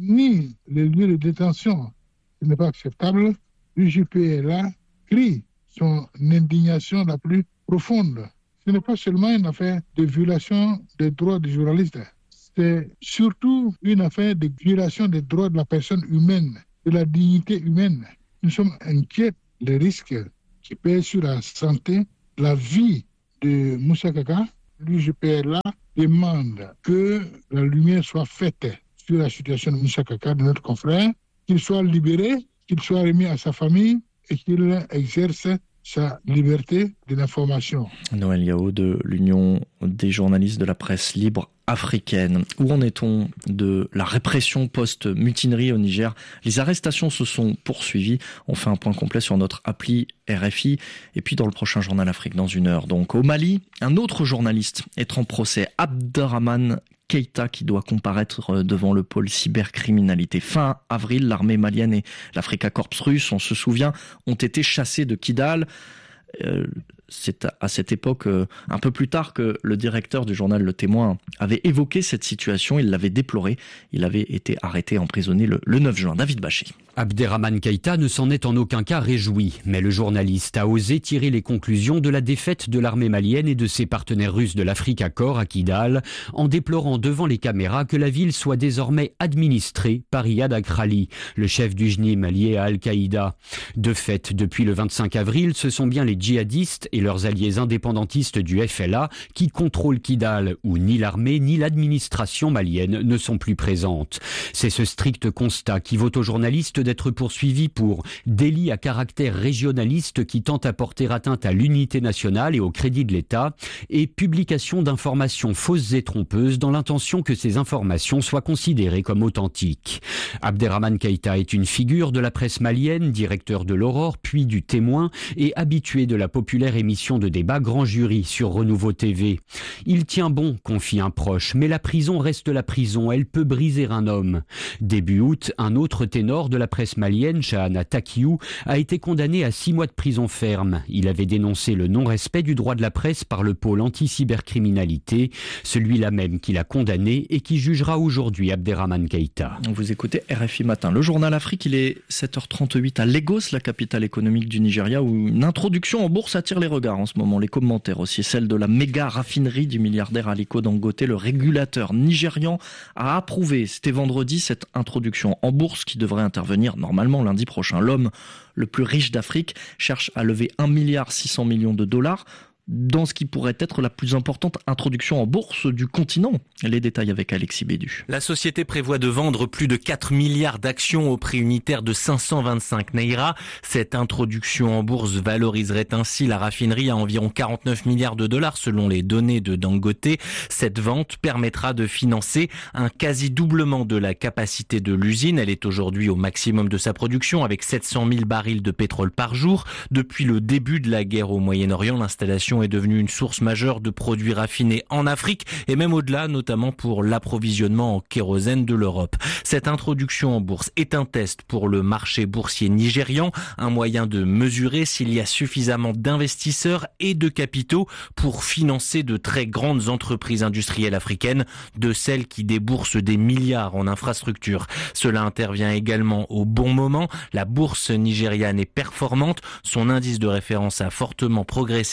S20: ni les lieux de détention. Ce n'est pas acceptable. L'U J P est là, crie son indignation la plus profonde. Ce n'est pas seulement une affaire de violation des droits des journalistes, c'est surtout une affaire de violation des droits de la personne humaine, de la dignité humaine. Nous sommes inquiets des risques qui pèsent sur la santé, la vie de Moussa Kaka. L'U J P R là demande que la lumière soit faite sur la situation de Moussa Kaka, de notre confrère, qu'il soit libéré, qu'il soit remis à sa famille et qu'il exerce sa liberté de l'information.
S15: Noël Yao de l'Union des journalistes de la presse libre africaine. Où en est-on de la répression post-mutinerie au Niger? Les arrestations se sont poursuivies. On fait un point complet sur notre appli R F I. Et puis dans le prochain Journal Afrique, dans une heure. Donc au Mali, un autre journaliste est en procès, Abderrahmane Keïta, qui doit comparaître devant le pôle cybercriminalité. Fin avril, l'armée malienne et l'Africa Corps russe, on se souvient, ont été chassés de Kidal. Euh, c'est à cette époque, euh, un peu plus tard, que le directeur du journal Le Témoin avait évoqué cette situation. Il l'avait déploré. Il avait été arrêté, emprisonné le, le neuf juin. David Bachy.
S21: Abderrahmane Keïta ne s'en est en aucun cas réjoui, mais le journaliste a osé tirer les conclusions de la défaite de l'armée malienne et de ses partenaires russes de l'Africa Corps à Kidal, en déplorant devant les caméras que la ville soit désormais administrée par Iyad Akrali, le chef du J N I M lié à Al-Qaïda. De fait, depuis le vingt-cinq avril, ce sont bien les djihadistes et leurs alliés indépendantistes du F L A qui contrôlent Kidal, où ni l'armée ni l'administration malienne ne sont plus présentes. C'est ce strict constat qui vaut aux journalistes d'être poursuivis pour délit à caractère régionaliste qui tente à porter atteinte à l'unité nationale et au crédit de l'État, et publication d'informations fausses et trompeuses dans l'intention que ces informations soient considérées comme authentiques. Abderrahmane Keïta est une figure de la presse malienne, directeur de l'Aurore puis du Témoin et habitué de la populaire émission de débat Grand Jury sur Renouveau T V. Il tient bon, confie un proche, mais la prison reste la prison, elle peut briser un homme. Début août, un autre ténor de la presse malienne, Chahana Takiou, a été condamné à six mois de prison ferme. Il avait dénoncé le non-respect du droit de la presse par le pôle anti-cybercriminalité, celui-là même qui l'a condamné et qui jugera aujourd'hui Abderrahmane Keïta.
S15: Vous écoutez R F I Matin. Le journal Afrique, il est sept heures trente-huit à Lagos, la capitale économique du Nigeria, où une introduction en bourse attire les regards en ce moment. Les commentaires aussi, celle de la méga raffinerie du milliardaire Aliko Dangote. Le régulateur nigérian a approuvé, c'était vendredi, cette introduction en bourse qui devrait intervenir normalement lundi prochain. L'homme le plus riche d'Afrique cherche à lever un milliard six cents millions de dollars dans ce qui pourrait être la plus importante introduction en bourse du continent. Les détails avec Alexis Bédu.
S22: La société prévoit de vendre plus de quatre milliards d'actions au prix unitaire de cinq cent vingt-cinq naira. Cette introduction en bourse valoriserait ainsi la raffinerie à environ quarante-neuf milliards de dollars selon les données de Dangote. Cette vente permettra de financer un quasi-doublement de la capacité de l'usine. Elle est aujourd'hui au maximum de sa production avec sept cent mille barils de pétrole par jour. Depuis le début de la guerre au Moyen-Orient, l'installation est devenue une source majeure de produits raffinés en Afrique et même au-delà, notamment pour l'approvisionnement en kérosène de l'Europe. Cette introduction en bourse est un test pour le marché boursier nigérian, un moyen de mesurer s'il y a suffisamment d'investisseurs et de capitaux pour financer de très grandes entreprises industrielles africaines, de celles qui déboursent des milliards en infrastructures. Cela intervient également au bon moment. La bourse nigériane est performante. Son indice de référence a fortement progressé cette année.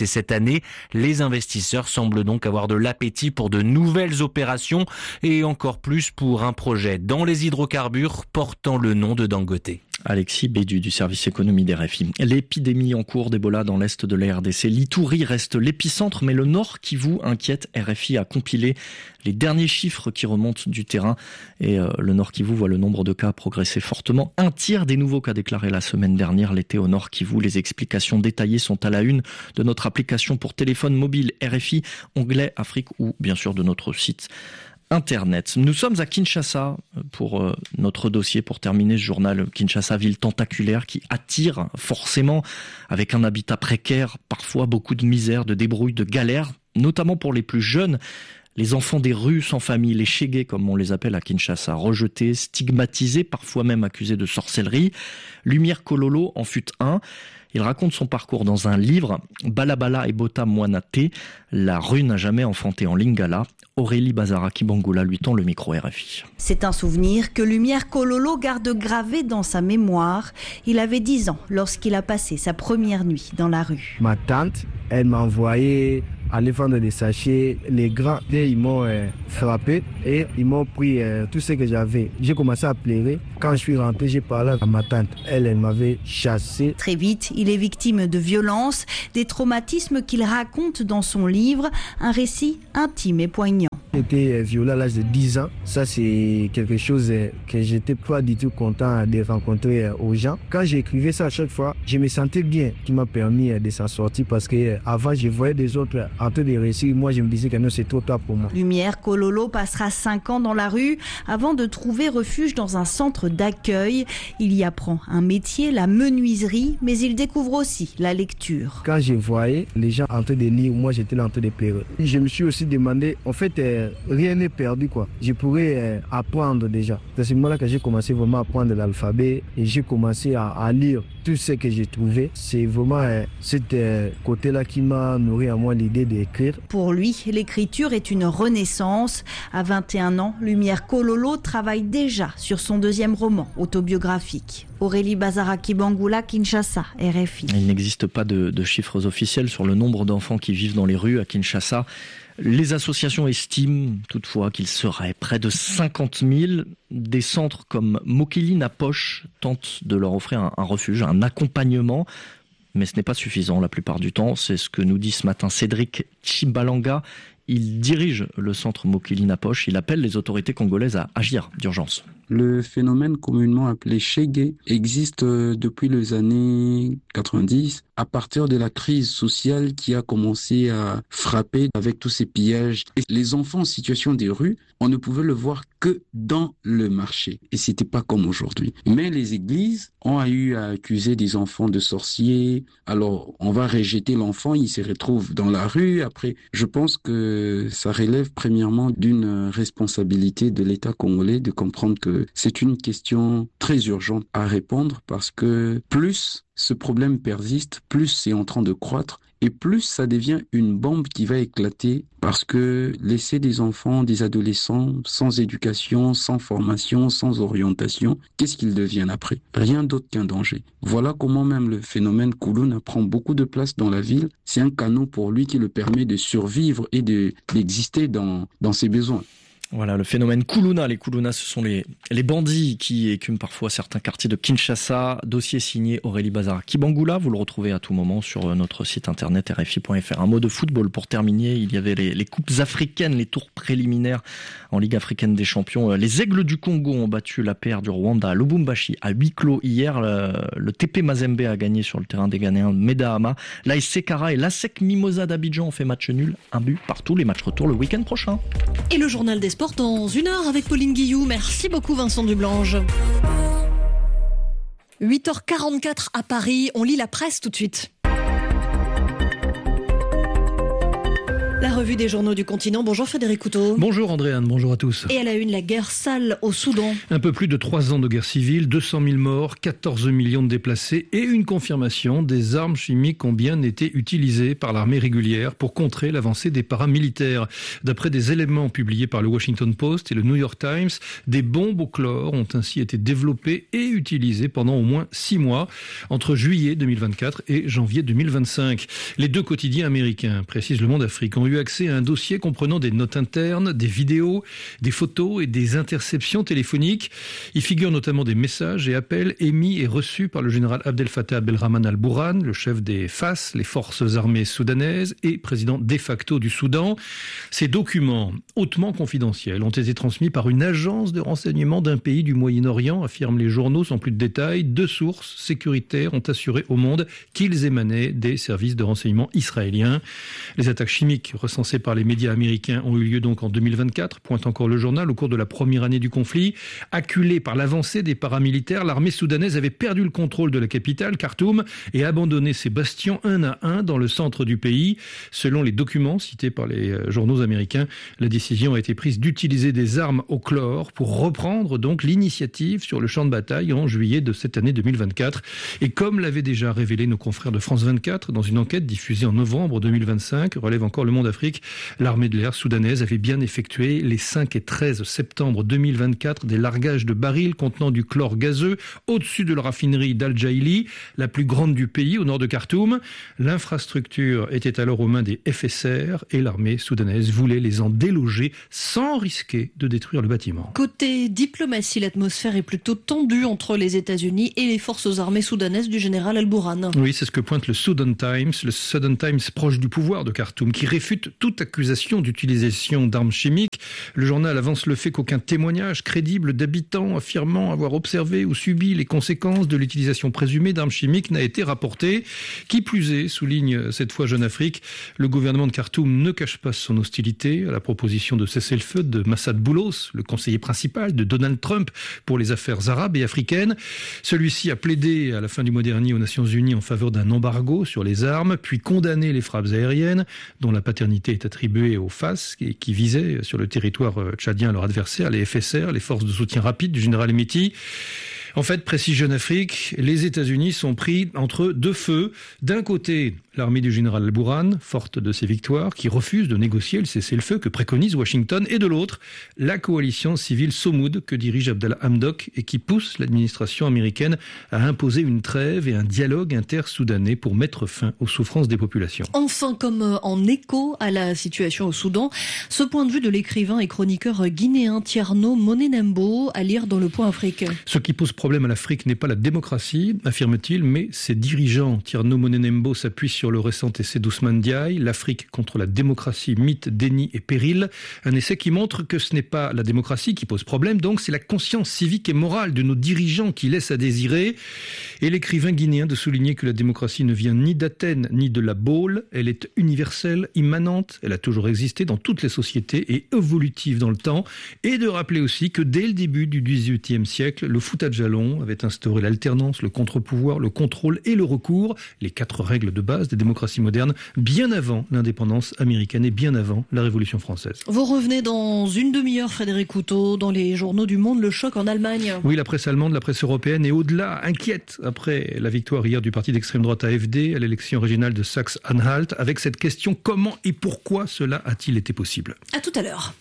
S22: année. Les investisseurs semblent donc avoir de l'appétit pour de nouvelles opérations et encore plus pour un projet dans les hydrocarbures portant le nom de Dangote.
S15: Alexis Bédu du service économie des R F I. L'épidémie en cours d'Ebola dans l'est de la R D C. L'Itourie reste l'épicentre, mais le Nord Kivu inquiète. R F I a compilé les derniers chiffres qui remontent du terrain et euh, le Nord Kivu voit le nombre de cas progresser fortement. Un tiers des nouveaux cas déclarés la semaine dernière l'été au Nord Kivu. Les explications détaillées sont à la une de notre application pour téléphone mobile R F I, onglet Afrique ou bien sûr de notre site Internet. Nous sommes à Kinshasa pour euh, notre dossier, pour terminer ce journal. Kinshasa, ville tentaculaire qui attire forcément avec un habitat précaire, parfois beaucoup de misère, de débrouille, de galère, notamment pour les plus jeunes. Les enfants des rues sans famille, les Shege comme on les appelle à Kinshasa, rejetés, stigmatisés, parfois même accusés de sorcellerie. Lumière Kololo en fut un. Il raconte son parcours dans un livre, Balabala et Bota Moanate, la rue n'a jamais enfanté en Lingala. Aurélie Bazaraki-Bangoula lui tend le micro R F I.
S1: C'est un souvenir que Lumière Kololo garde gravé dans sa mémoire. Il avait dix ans lorsqu'il a passé sa première nuit dans la rue.
S4: Ma tante, elle m'a envoyé aller vendre des sachets. Les grands, ils m'ont euh, frappé et ils m'ont pris euh, tout ce que j'avais. J'ai commencé à pleurer. Quand je suis rentré, j'ai parlé à ma tante. Elle, elle m'avait chassé.
S1: Très vite, il est victime de violences, des traumatismes qu'il raconte dans son livre, un récit intime et poignant.
S4: J'étais violé à l'âge de dix ans. Ça, c'est quelque chose que j'étais pas du tout content de rencontrer aux gens. Quand j'écrivais ça à chaque fois, je me sentais bien, qui m'a permis de s'en sortir parce que avant, je voyais des autres en train de réussir. Moi, je me disais que non, c'est trop tard pour moi.
S1: Lumière Kololo passera cinq ans dans la rue avant de trouver refuge dans un centre d'accueil. Il y apprend un métier, la menuiserie, mais il découvre aussi la lecture.
S4: Quand je voyais les gens en train de lire, moi, j'étais là en train de pleurer. Je me suis aussi demandé, en fait, euh, rien n'est perdu, quoi. Je pourrais euh, apprendre déjà. C'est à ce moment-là que j'ai commencé vraiment à apprendre l'alphabet et j'ai commencé à, à lire tout ce que j'ai trouvé. C'est vraiment euh, ce euh, côté-là qui m'a nourri à moi l'idée d'écrire.
S1: Pour lui, l'écriture est une renaissance. À vingt et un ans, Lumière Kololo travaille déjà sur son deuxième roman autobiographique. Aurélie Bazaraki-Bangoula, Kinshasa, R F I.
S15: Il n'existe pas de, de chiffres officiels sur le nombre d'enfants qui vivent dans les rues à Kinshasa. Les associations estiment toutefois qu'il serait près de cinquante mille. Des centres comme Mokili Napoche tentent de leur offrir un, un refuge, un accompagnement. Mais ce n'est pas suffisant la plupart du temps. C'est ce que nous dit ce matin Cédric Chibalanga. Il dirige le centre Mokili Napoche. Il appelle les autorités congolaises à agir d'urgence.
S23: Le phénomène communément appelé Shege existe depuis les années quatre-vingt-dix, à partir de la crise sociale qui a commencé à frapper avec tous ces pillages. Et les enfants en situation de rue, on ne pouvait le voir que dans le marché. Et c'était pas comme aujourd'hui. Mais les églises ont eu à accuser des enfants de sorciers. Alors, on va rejeter l'enfant, il se retrouve dans la rue. Après, je pense que ça relève premièrement d'une responsabilité de l'État congolais de comprendre que c'est une question très urgente à répondre parce que plus ce problème persiste, plus c'est en train de croître et plus ça devient une bombe qui va éclater parce que laisser des enfants, des adolescents sans éducation, sans formation, sans orientation, qu'est-ce qu'ils deviennent après? Rien d'autre qu'un danger. Voilà comment même le phénomène Kuluna prend beaucoup de place dans la ville. C'est un canot pour lui qui le permet de survivre et de, d'exister dans, dans ses besoins.
S15: Voilà, le phénomène Kuluna. Les Kuluna, ce sont les, les bandits qui écument parfois certains quartiers de Kinshasa. Dossier signé Aurélie Bazaraki-Bangoula. Vous le retrouvez à tout moment sur notre site internet R F I point F R. Un mot de football pour terminer. Il y avait les, les coupes africaines, les tours préliminaires en Ligue africaine des champions. Les Aigles du Congo ont battu la paire du Rwanda à Lubumbashi à huis clos hier. Le, le T P Mazembe a gagné sur le terrain des Ghanéens Medahama. L'A S C Cara et l'A S E C Mimosa d'Abidjan ont fait match nul. Un but partout. Les matchs retour le week-end prochain.
S14: Et le journal des sports dans une heure avec Pauline Guillou. Merci beaucoup Vincent Dublange. huit heures quarante-quatre à Paris. On lit la presse tout de suite. La revue des journaux du continent. Bonjour Frédéric Couteau.
S3: Bonjour Andréane, bonjour à tous.
S14: Et à la une, la guerre sale au Soudan.
S3: Un peu plus de trois ans de guerre civile, deux cent mille morts, quatorze millions de déplacés et une confirmation, des armes chimiques ont bien été utilisées par l'armée régulière pour contrer l'avancée des paramilitaires. D'après des éléments publiés par le Washington Post et le New York Times, des bombes au chlore ont ainsi été développées et utilisées pendant au moins six mois, entre juillet deux mille vingt-quatre et janvier deux mille vingt-cinq. Les deux quotidiens américains, précise Le Monde Afrique, ont eu accès à un dossier comprenant des notes internes, des vidéos, des photos et des interceptions téléphoniques. Il figure notamment des messages et appels émis et reçus par le général Abdel Fattah Abdelrahman al-Bourhan, le chef des F A S, les forces armées soudanaises et président de facto du Soudan. Ces documents hautement confidentiels ont été transmis par une agence de renseignement d'un pays du Moyen-Orient, affirment les journaux sans plus de détails. Deux sources sécuritaires ont assuré au Monde qu'ils émanaient des services de renseignement israéliens. Les attaques chimiques recensées par les médias américains ont eu lieu donc en deux mille vingt-quatre, pointe encore le journal, au cours de la première année du conflit. Acculée par l'avancée des paramilitaires, l'armée soudanaise avait perdu le contrôle de la capitale, Khartoum, et abandonné ses bastions un à un dans le centre du pays. Selon les documents cités par les journaux américains, la décision a été prise d'utiliser des armes au chlore pour reprendre donc l'initiative sur le champ de bataille en juillet de cette année deux mille vingt-quatre. Et comme l'avaient déjà révélé nos confrères de France vingt-quatre dans une enquête diffusée en novembre deux mille vingt-cinq, relève encore Le Monde Afrique, l'armée de l'air soudanaise avait bien effectué les cinq et treize septembre deux mille vingt-quatre des largages de barils contenant du chlore gazeux au-dessus de la raffinerie d'Al-Jaili, la plus grande du pays au nord de Khartoum. L'infrastructure était alors aux mains des F S R et l'armée soudanaise voulait les en déloger sans risquer de détruire le bâtiment.
S14: Côté diplomatie, l'atmosphère est plutôt tendue entre les États-Unis et les forces armées soudanaises du général al-Bourhan.
S3: Oui, c'est ce que pointe le Sudan Times, le Sudan Times proche du pouvoir de Khartoum, qui réfute toute accusation d'utilisation d'armes chimiques. Le journal avance le fait qu'aucun témoignage crédible d'habitants affirmant avoir observé ou subi les conséquences de l'utilisation présumée d'armes chimiques n'a été rapporté. Qui plus est, souligne cette fois Jeune Afrique, le gouvernement de Khartoum ne cache pas son hostilité à la proposition de cessez-le-feu de Massad Boulos, le conseiller principal de Donald Trump pour les affaires arabes et africaines. Celui-ci a plaidé à la fin du mois dernier aux Nations Unies en faveur d'un embargo sur les armes, puis condamné les frappes aériennes dont la paternité est attribuée aux F A S et qui visaient sur le territoire tchadien leur adversaire, les F S R, les forces de soutien rapide du général Hemeti. En fait, précise Jeune Afrique, les États-Unis sont pris entre deux feux. D'un côté, l'armée du général al-Bourhan, forte de ses victoires, qui refuse de négocier le cessez-le-feu que préconise Washington, et de l'autre, la coalition civile Somoud que dirige Abdallah Hamdok et qui pousse l'administration américaine à imposer une trêve et un dialogue inter-soudanais pour mettre fin aux souffrances des populations.
S14: Enfin, comme en écho à la situation au Soudan, ce point de vue de l'écrivain et chroniqueur guinéen Tierno Monenembo à lire dans Le Point Afrique.
S3: Ce qui pose problème à l'Afrique n'est pas la démocratie, affirme-t-il, mais ses dirigeants. Tierno Monenembo s'appuie sur le récent essai d'Ousmane Diaye, L'Afrique contre la démocratie, mythe, déni et péril. Un essai qui montre que ce n'est pas la démocratie qui pose problème, donc c'est la conscience civique et morale de nos dirigeants qui laisse à désirer. Et l'écrivain guinéen de souligner que la démocratie ne vient ni d'Athènes ni de la Baule, elle est universelle, immanente, elle a toujours existé dans toutes les sociétés et évolutive dans le temps. Et de rappeler aussi que dès le début du dix-huitième siècle, le Fouta-Djallon avait instauré l'alternance, le contre-pouvoir, le contrôle et le recours, les quatre règles de base des démocraties modernes, bien avant l'indépendance américaine et bien avant la Révolution française.
S14: Vous revenez dans une demi-heure, Frédéric Couteau, dans les journaux du monde, le choc en Allemagne.
S3: Oui, la presse allemande, la presse européenne et au-delà inquiète après la victoire hier du parti d'extrême droite A F D à l'élection régionale de Saxe-Anhalt, avec cette question: comment et pourquoi cela a-t-il été possible?
S14: À tout à l'heure.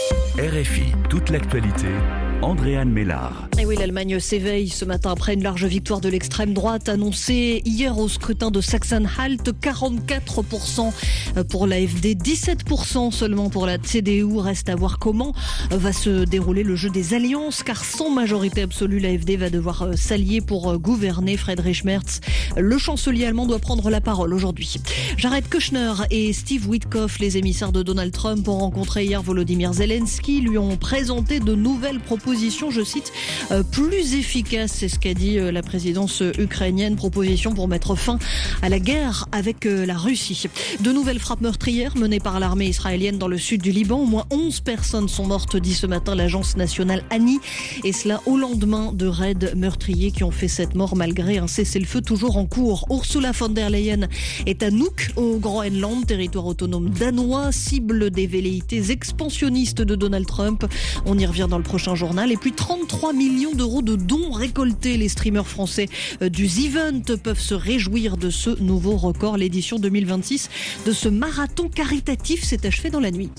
S5: R F I, toute l'actualité, Andréane Mélard.
S14: Et oui, l'Allemagne s'éveille ce matin après une large victoire de l'extrême droite annoncée hier au scrutin de Saxe-Anhalt. quarante-quatre pour cent pour l'A F D, dix-sept pour cent seulement pour la C D U. Reste à voir comment va se dérouler le jeu des alliances, car sans majorité absolue, l'A F D va devoir s'allier pour gouverner. Friedrich Merz, le chancelier allemand, doit prendre la parole aujourd'hui. Jared Kushner et Steve Witkoff, les émissaires de Donald Trump, ont rencontré hier Volodymyr Zelensky, lui ont présenté de nouvelles propositions opposition, je cite, euh, plus efficace. C'est ce qu'a dit euh, la présidence ukrainienne. Proposition pour mettre fin à la guerre avec euh, la Russie. De nouvelles frappes meurtrières menées par l'armée israélienne dans le sud du Liban. Au moins onze personnes sont mortes, dit ce matin l'agence nationale A N I. Et cela au lendemain de raids meurtriers qui ont fait cette mort malgré un cessez-le-feu toujours en cours. Ursula von der Leyen est à Nuuk, au Groenland, territoire autonome danois, cible des velléités expansionnistes de Donald Trump. On y revient dans le prochain journal. Et puis trente-trois millions d'euros de dons récoltés. Les streamers français du The Event peuvent se réjouir de ce nouveau record. L'édition deux mille vingt-six de ce marathon caritatif s'est achevée dans la nuit.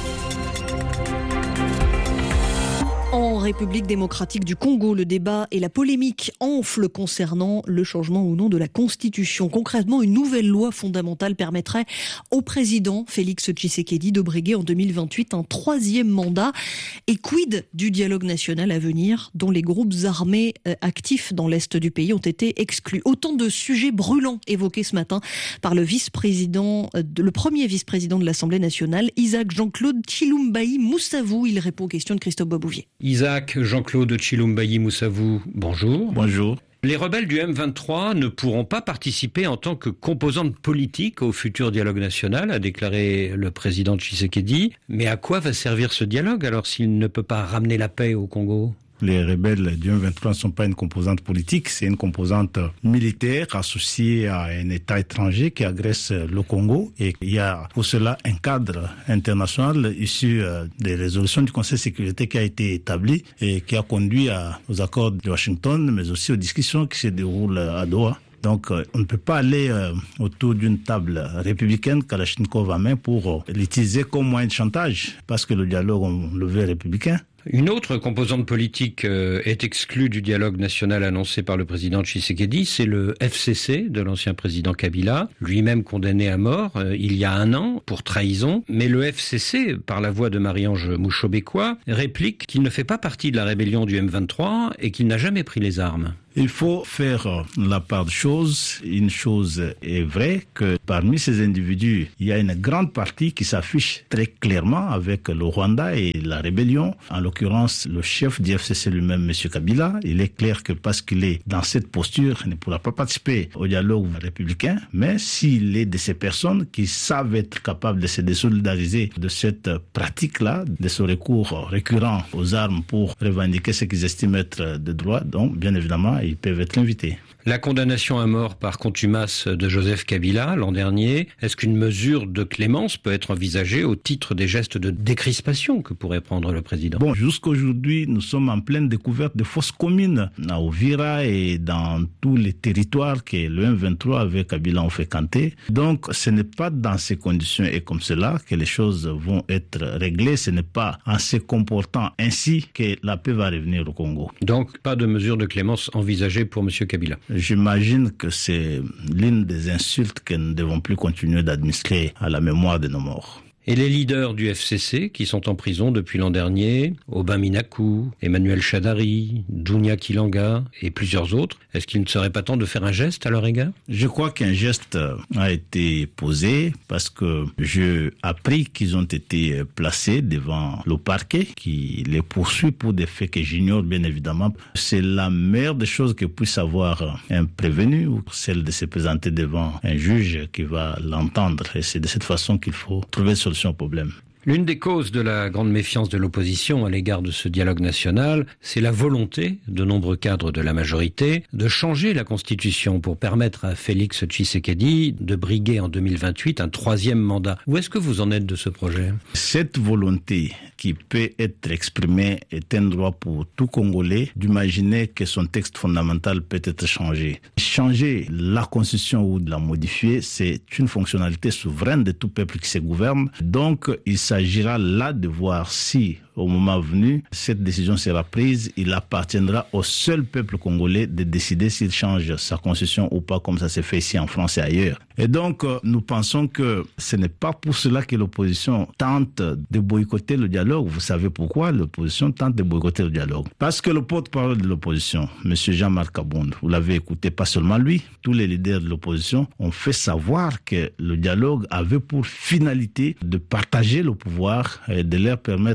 S14: En République démocratique du Congo, le débat et la polémique enflent concernant le changement ou non de la Constitution. Concrètement, une nouvelle loi fondamentale permettrait au président Félix Tshisekedi de briguer en deux mille vingt-huit un troisième mandat. Et quid du dialogue national à venir, dont les groupes armés actifs dans l'est du pays ont été exclus. Autant de sujets brûlants évoqués ce matin par le vice-président, le premier vice-président de l'Assemblée nationale, Isaac Jean-Claude Tshilombayi Moussavou. Il répond aux questions de Christophe Babouvier.
S21: Isaac Jean-Claude Tshilombayi Moussavou, bonjour.
S7: Bonjour.
S21: Les rebelles du M vingt-trois ne pourront pas participer en tant que composante politique au futur dialogue national, a déclaré le président Tshisekedi. Mais à quoi va servir ce dialogue alors s'il ne peut pas ramener la paix au Congo ?
S7: Les rebelles du M vingt-trois ne sont pas une composante politique, c'est une composante militaire associée à un État étranger qui agresse le Congo. Et il y a pour cela un cadre international issu des résolutions du Conseil de sécurité qui a été établi et qui a conduit à, aux accords de Washington, mais aussi aux discussions qui se déroulent à Doha. Donc, on ne peut pas aller euh, autour d'une table républicaine, Kalachnikov à main, pour euh, l'utiliser comme moyen de chantage, parce que le dialogue, on le veut républicain.
S21: Une autre composante politique euh, est exclue du dialogue national annoncé par le président Tshisekedi, c'est le F C C de l'ancien président Kabila, lui-même condamné à mort euh, il y a un an pour trahison. Mais le F C C, par la voix de Marie-Ange Mouchobekwa, réplique qu'il ne fait pas partie de la rébellion du M vingt-trois et qu'il n'a jamais pris les armes.
S7: Il faut faire la part des choses. Une chose est vraie, que parmi ces individus, il y a une grande partie qui s'affiche très clairement avec le Rwanda et la rébellion. En l'occurrence, le chef du F C C lui-même, M. Kabila, il est clair que parce qu'il est dans cette posture, il ne pourra pas participer au dialogue républicain. Mais s'il est de ces personnes qui savent être capables de se désolidariser de cette pratique-là, de ce recours récurrent aux armes pour revendiquer ce qu'ils estiment être des droits, donc bien évidemment, ils peuvent être invités.
S21: La condamnation à mort par contumace de Joseph Kabila l'an dernier, est-ce qu'une mesure de clémence peut être envisagée au titre des gestes de décrispation que pourrait prendre le président ?
S7: Bon, jusqu'aujourd'hui, nous sommes en pleine découverte de fausses communes à Uvira et dans tous les territoires que le M vingt-trois avec Kabila ont fréquenté. Donc, ce n'est pas dans ces conditions et comme cela que les choses vont être réglées. Ce n'est pas en se comportant ainsi que la paix va revenir au Congo.
S21: Donc, pas de mesure de clémence envisagée pour M. Kabila ?
S7: J'imagine que c'est l'une des insultes que nous ne devons plus continuer d'administrer à la mémoire de nos morts.
S21: Et les leaders du F C C qui sont en prison depuis l'an dernier, Aubin Minakou, Emmanuel Chadari, Dounia Kilanga et plusieurs autres, est-ce qu'il ne serait pas temps de faire un geste à leur égard ?
S7: Je crois qu'un geste a été posé parce que j'ai appris qu'ils ont été placés devant le parquet qui les poursuit pour des faits que j'ignore bien évidemment. C'est la meilleure des choses que puisse avoir un prévenu ou celle de se présenter devant un juge qui va l'entendre. Et c'est de cette façon qu'il faut trouver solution au problème.
S21: L'une des causes de la grande méfiance de l'opposition à l'égard de ce dialogue national, c'est la volonté de nombreux cadres de la majorité de changer la Constitution pour permettre à Félix Tshisekedi de briguer en deux mille vingt-huit un troisième mandat. Où est-ce que vous en êtes de ce projet ?
S7: Cette volonté qui peut être exprimée est un droit pour tout Congolais d'imaginer que son texte fondamental peut être changé. Changer la Constitution ou de la modifier, c'est une fonctionnalité souveraine de tout peuple qui se gouverne. Donc, il s'agit Il s'agira là de voir si, au moment venu, cette décision sera prise. Il appartiendra au seul peuple congolais de décider s'il change sa constitution ou pas, comme ça s'est fait ici en France et ailleurs. Et donc, nous pensons que ce n'est pas pour cela que l'opposition tente de boycotter le dialogue. Vous savez pourquoi l'opposition tente de boycotter le dialogue ? Parce que le porte-parole de l'opposition, M. Jean-Marc Abound, vous l'avez écouté, pas seulement lui, tous les leaders de l'opposition ont fait savoir que le dialogue avait pour finalité de partager le pouvoir et de leur permettre d'entrer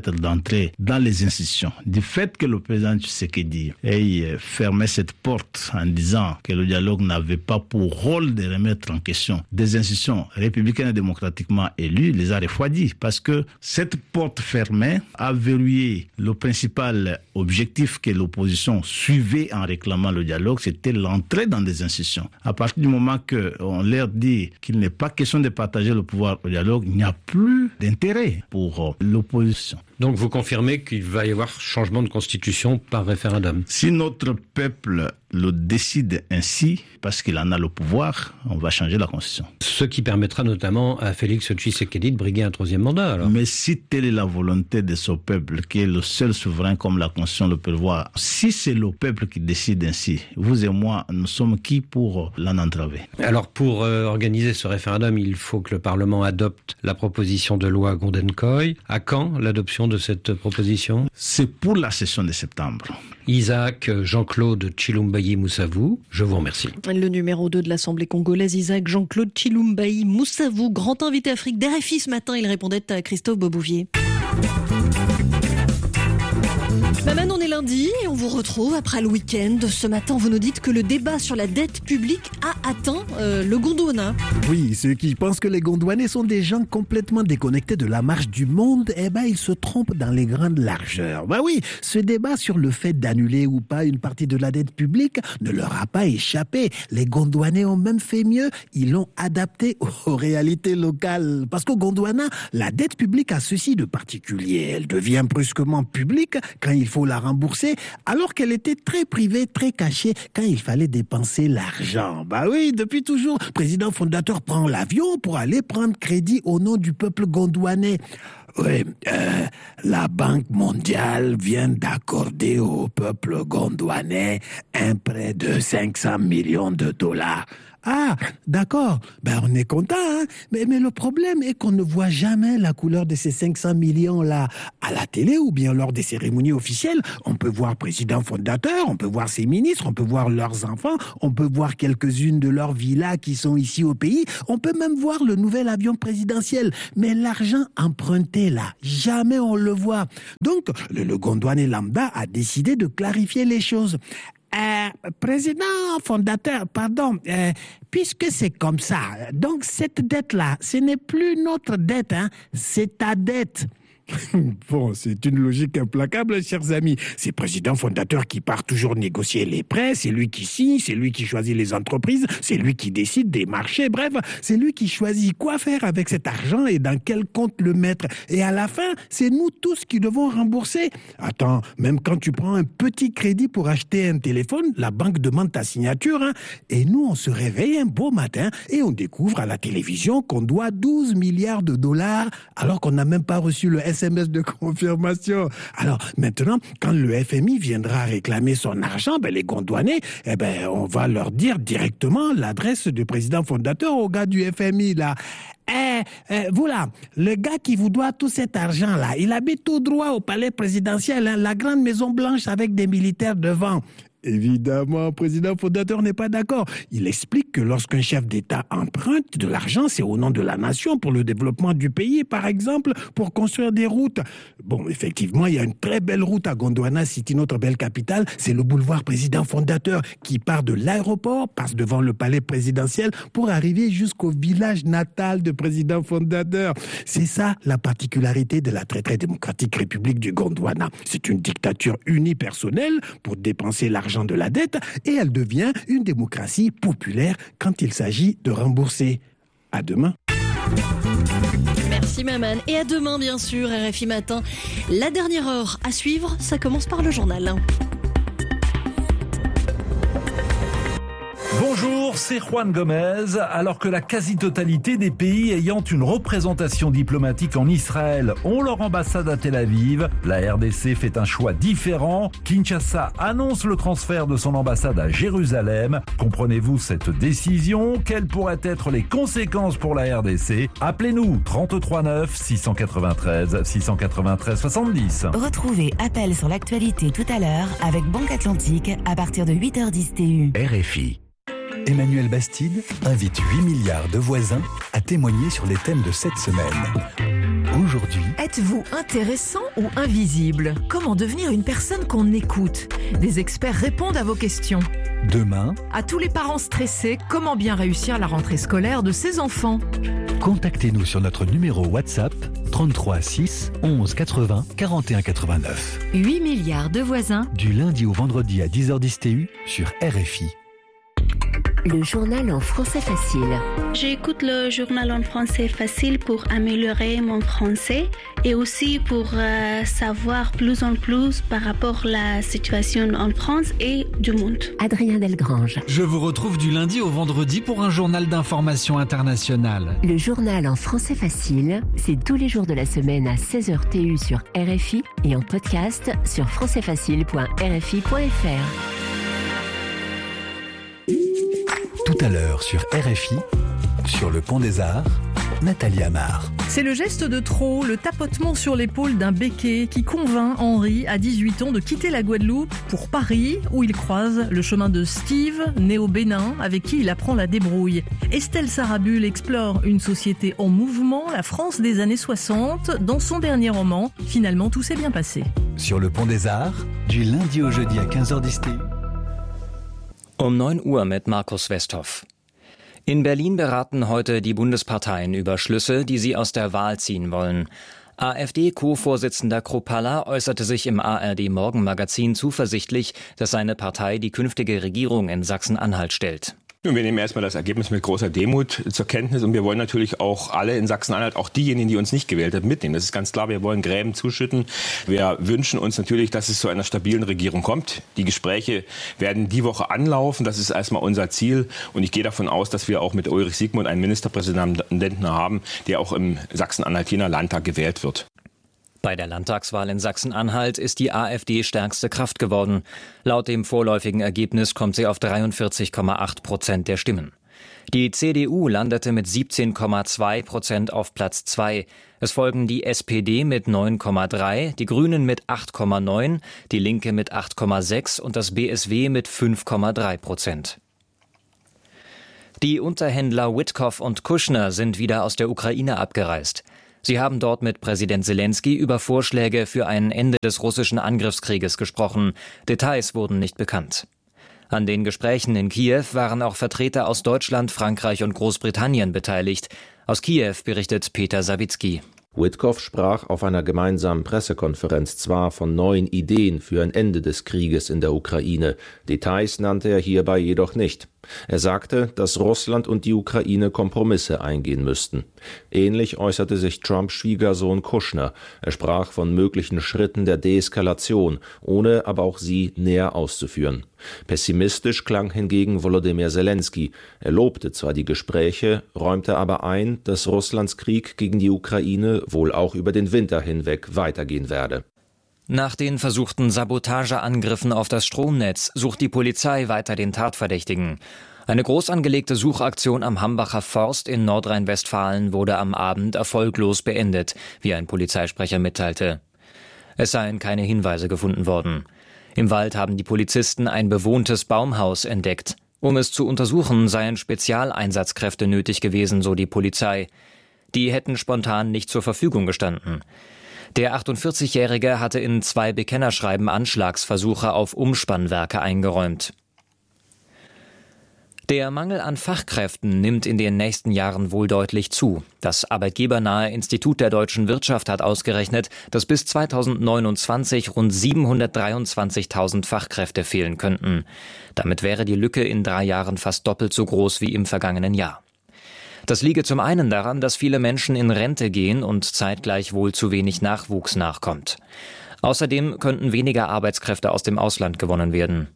S7: rentrer dans les institutions. Du fait que le président Tshisekedi ait fermé cette porte en disant que le dialogue n'avait pas pour rôle de remettre en question des institutions républicaines et démocratiquement élues, les a refroidis parce que cette porte fermée a verrouillé le principal objectif que l'opposition suivait en réclamant le dialogue, c'était l'entrée dans des institutions. À partir du moment qu'on leur dit qu'il n'est pas question de partager le pouvoir au dialogue, il n'y a plus d'intérêt pour l'opposition.
S8: Donc vous confirmez qu'il va y avoir changement de constitution par référendum?
S7: Si notre peuple le décide ainsi, parce qu'il en a le pouvoir, on va changer la constitution.
S8: Ce qui permettra notamment à Félix Tshisekedi de briguer un troisième mandat, alors.
S7: Mais si telle est la volonté de ce peuple, qui est le seul souverain comme la constitution le prévoit, si c'est le peuple qui décide ainsi, vous et moi, nous sommes qui pour l'en entraver?
S8: Alors pour euh, organiser ce référendum, il faut que le Parlement adopte la proposition de loi Gondenkoy. À quand l'adoption de cette proposition?
S7: C'est pour la session de septembre.
S8: Isaac Jean-Claude Chilumbayi Moussavou, je vous remercie.
S14: Le numéro deux de l'Assemblée congolaise, Isaac Jean-Claude Chilumbayi Moussavou, grand invité Afrique d'R F I ce matin, il répondait à Christophe Bobouvier. Maman, on est lundi et on vous retrouve après le week-end. Ce matin, vous nous dites que le débat sur la dette publique a atteint euh, le Gondwana.
S10: Oui, ceux qui pensent que les Gondwanais sont des gens complètement déconnectés de la marche du monde, eh ben, ils se trompent dans les grandes largeurs. Ben oui, ce débat sur le fait d'annuler ou pas une partie de la dette publique ne leur a pas échappé. Les Gondwanais ont même fait mieux, ils l'ont adapté aux réalités locales. Parce qu'au Gondwana, la dette publique a ceci de particulier. Elle devient brusquement publique quand il faut la rembourser, alors qu'elle était très privée, très cachée quand il fallait dépenser l'argent. Bah oui, depuis toujours, le président fondateur prend l'avion pour aller prendre crédit au nom du peuple gondwanais. Oui, euh, la Banque mondiale vient d'accorder au peuple gondwanais un prêt de cinq cents millions de dollars. Ah, d'accord, ben on est content, hein? mais, mais le problème est qu'on ne voit jamais la couleur de ces cinq cents millions-là à la télé ou bien lors des cérémonies officielles. On peut voir président fondateur, on peut voir ses ministres, on peut voir leurs enfants, on peut voir quelques-unes de leurs villas qui sont ici au pays, on peut même voir le nouvel avion présidentiel. Mais l'argent emprunté là, jamais on le voit. Donc, le, le Gondwanais lambda a décidé de clarifier les choses. Euh, président fondateur, pardon, euh, puisque c'est comme ça, donc cette dette-là, ce n'est plus notre dette, hein, c'est ta dette. Bon, c'est une logique implacable, chers amis. C'est le président fondateur qui part toujours négocier les prêts, c'est lui qui signe, c'est lui qui choisit les entreprises, c'est lui qui décide des marchés, bref, c'est lui qui choisit quoi faire avec cet argent et dans quel compte le mettre. Et à la fin, c'est nous tous qui devons rembourser. Attends, même quand tu prends un petit crédit pour acheter un téléphone, la banque demande ta signature, hein, et nous, on se réveille un beau matin et on découvre à la télévision qu'on doit douze milliards de dollars alors qu'on n'a même pas reçu le S M S de confirmation. Alors maintenant, quand le F M I viendra réclamer son argent, ben, les Gondwanais, eh ben, on va leur dire directement l'adresse du président fondateur au gars du F M I là. Eh, eh, vous là, le gars qui vous doit tout cet argent-là, il habite tout droit au palais présidentiel, hein, la grande maison blanche avec des militaires devant. Évidemment, le président fondateur n'est pas d'accord. Il explique que lorsqu'un chef d'État emprunte de l'argent, c'est au nom de la nation pour le développement du pays, par exemple, pour construire des routes. Bon, effectivement, il y a une très belle route à Gondwana City, notre belle capitale. C'est le boulevard président fondateur qui part de l'aéroport, passe devant le palais présidentiel pour arriver jusqu'au village natal de président fondateur. C'est ça la particularité de la très très démocratique République du Gondwana. C'est une dictature unipersonnelle pour dépenser l'argent de la dette et elle devient une démocratie populaire quand il s'agit de rembourser. À demain.
S14: Merci Maman. Et à demain bien sûr, R F I Matin. La dernière heure à suivre, ça commence par le journal.
S11: Bonjour, c'est Juan Gomez. Alors que la quasi-totalité des pays ayant une représentation diplomatique en Israël ont leur ambassade à Tel Aviv, la R D C fait un choix différent. Kinshasa annonce le transfert de son ambassade à Jérusalem. Comprenez-vous cette décision? Quelles pourraient être les conséquences pour la R D C? Appelez-nous trente-trois neuf six cent quatre-vingt-treize six cent quatre-vingt-treize soixante-dix.
S24: Retrouvez Appel sur l'actualité tout à l'heure avec Banque Atlantique à partir de huit heures dix T U.
S13: R F I. Emmanuel Bastide invite huit milliards de voisins à témoigner sur les thèmes de cette semaine. Aujourd'hui,
S2: êtes-vous intéressant ou invisible? Comment devenir une personne qu'on écoute? Des experts répondent à vos questions.
S13: demain,
S2: À tous les parents stressés, comment bien réussir la rentrée scolaire de ses enfants?
S13: contactez-nous sur notre numéro WhatsApp trente-trois six onze quatre-vingts quarante et un quatre-vingt-neuf.
S16: huit milliards de voisins.
S13: Du lundi au vendredi à dix heures dix T U sur R F I.
S6: Le journal en français facile.
S9: J'écoute le journal en français facile pour améliorer mon français et aussi pour euh, savoir plus en plus par rapport à la situation en France et du monde.
S6: Adrien Delgrange.
S12: Je vous retrouve du lundi au vendredi pour un journal d'information internationale.
S6: Le journal en français facile, c'est tous les jours de la semaine à seize heures T U sur R F I et en podcast sur français facile point r f i point f r.
S13: Tout à l'heure sur R F I, sur le Pont des Arts, Nathalie Amar.
S25: C'est le geste de trop, le tapotement sur l'épaule d'un béquet qui convainc Henri, à dix-huit ans, de quitter la Guadeloupe pour Paris, où il croise le chemin de Steve, né au Bénin, avec qui il apprend la débrouille. Estelle Sarabul explore une société en mouvement, la France des années soixante, dans son dernier roman. Finalement, tout s'est bien passé.
S13: Sur le Pont des Arts, du lundi au jeudi à quinze heures dix T U.
S26: Um neun Uhr mit Markus Westhoff. In Berlin beraten heute die Bundesparteien über Schlüsse, die sie aus der Wahl ziehen wollen. AfD-Co-Vorsitzender Kruppalla äußerte sich im A R D-Morgenmagazin zuversichtlich, dass seine Partei die künftige Regierung in Sachsen-Anhalt stellt.
S27: Wir nehmen erstmal das Ergebnis mit großer Demut zur Kenntnis und wir wollen natürlich auch alle in Sachsen-Anhalt, auch diejenigen, die uns nicht gewählt haben, mitnehmen. Das ist ganz klar, wir wollen Gräben zuschütten. Wir wünschen uns natürlich, dass es zu einer stabilen Regierung kommt. Die Gespräche werden die Woche anlaufen, das ist erstmal unser Ziel und ich gehe davon aus, dass wir auch mit Ulrich Siegmund einen Ministerpräsidenten haben, der auch im Sachsen-Anhaltiner Landtag gewählt wird.
S26: Bei der Landtagswahl in Sachsen-Anhalt ist die AfD stärkste Kraft geworden. Laut dem vorläufigen Ergebnis kommt sie auf dreiundvierzig Komma acht Prozent der Stimmen. Die C D U landete mit siebzehn Komma zwei Prozent auf Platz zwei. Es folgen die S P D mit neun Komma drei, die Grünen mit acht Komma neun, die Linke mit acht Komma sechs und das B S W mit fünf Komma drei Prozent. Die Unterhändler Witkoff und Kushner sind wieder aus der Ukraine abgereist. Sie haben dort mit Präsident Zelensky über Vorschläge für ein Ende des russischen Angriffskrieges gesprochen. Details wurden nicht bekannt. An den Gesprächen in Kiew waren auch Vertreter aus Deutschland, Frankreich und Großbritannien beteiligt. Aus Kiew berichtet Peter Sawicki.
S28: Witkoff sprach auf einer gemeinsamen Pressekonferenz zwar von neuen Ideen für ein Ende des Krieges in der Ukraine, Details nannte er hierbei jedoch nicht. Er sagte, dass Russland und die Ukraine Kompromisse eingehen müssten. Ähnlich äußerte sich Trumps Schwiegersohn Kushner. Er sprach von möglichen Schritten der Deeskalation, ohne aber auch sie näher auszuführen. Pessimistisch klang hingegen Volodymyr Zelensky. Er lobte zwar die Gespräche, räumte aber ein, dass Russlands Krieg gegen die Ukraine wohl auch über den Winter hinweg weitergehen werde.
S26: Nach den versuchten Sabotageangriffen auf das Stromnetz sucht die Polizei weiter den Tatverdächtigen. Eine groß angelegte Suchaktion am Hambacher Forst in Nordrhein-Westfalen wurde am Abend erfolglos beendet, wie ein Polizeisprecher mitteilte. Es seien keine Hinweise gefunden worden. Im Wald haben die Polizisten ein bewohntes Baumhaus entdeckt. Um es zu untersuchen, seien Spezialeinsatzkräfte nötig gewesen, so die Polizei. Die hätten spontan nicht zur Verfügung gestanden. Der achtundvierzigjährige hatte in zwei Bekennerschreiben Anschlagsversuche auf Umspannwerke eingeräumt. Der Mangel an Fachkräften nimmt in den nächsten Jahren wohl deutlich zu. Das arbeitgebernahe Institut der deutschen Wirtschaft hat ausgerechnet, dass bis zweitausendneunundzwanzig rund siebenhundertdreiundzwanzigtausend Fachkräfte fehlen könnten. Damit wäre die Lücke in drei Jahren fast doppelt so groß wie im vergangenen Jahr. Das liege zum einen daran, dass viele Menschen in Rente gehen und zeitgleich wohl zu wenig Nachwuchs nachkommt. Außerdem könnten weniger Arbeitskräfte aus dem Ausland gewonnen werden.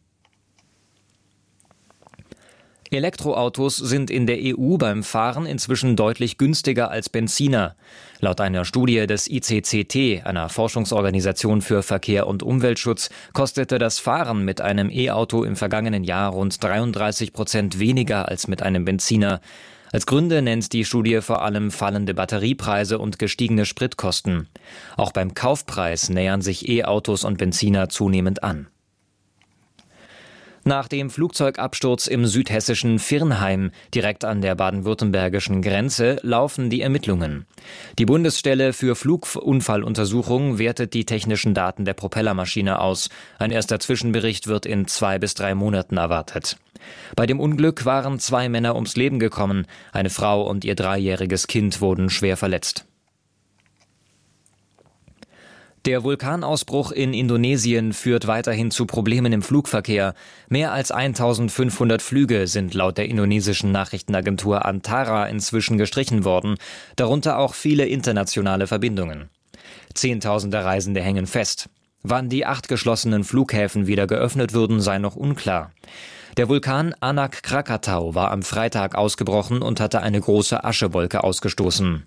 S26: Elektroautos sind in der E U beim Fahren inzwischen deutlich günstiger als Benziner. Laut einer Studie des I C C T, einer Forschungsorganisation für Verkehr und Umweltschutz, kostete das Fahren mit einem E-Auto im vergangenen Jahr rund dreiunddreißig Prozent weniger als mit einem Benziner. Als Gründe nennt die Studie vor allem fallende Batteriepreise und gestiegene Spritkosten. Auch beim Kaufpreis nähern sich E-Autos und Benziner zunehmend an. Nach dem Flugzeugabsturz im südhessischen Virnheim, direkt an der baden-württembergischen Grenze, laufen die Ermittlungen. Die Bundesstelle für Flugunfalluntersuchung wertet die technischen Daten der Propellermaschine aus. Ein erster Zwischenbericht wird in zwei bis drei Monaten erwartet. Bei dem Unglück waren zwei Männer ums Leben gekommen. Eine Frau und ihr dreijähriges Kind wurden schwer verletzt. Der Vulkanausbruch in Indonesien führt weiterhin zu Problemen im Flugverkehr. Mehr als eintausendfünfhundert Flüge sind laut der indonesischen Nachrichtenagentur Antara inzwischen gestrichen worden, darunter auch viele internationale Verbindungen. Zehntausende Reisende hängen fest. Wann die acht geschlossenen Flughäfen wieder geöffnet würden, sei noch unklar. Der Vulkan Anak Krakatau war am Freitag ausgebrochen und hatte eine große Aschewolke ausgestoßen.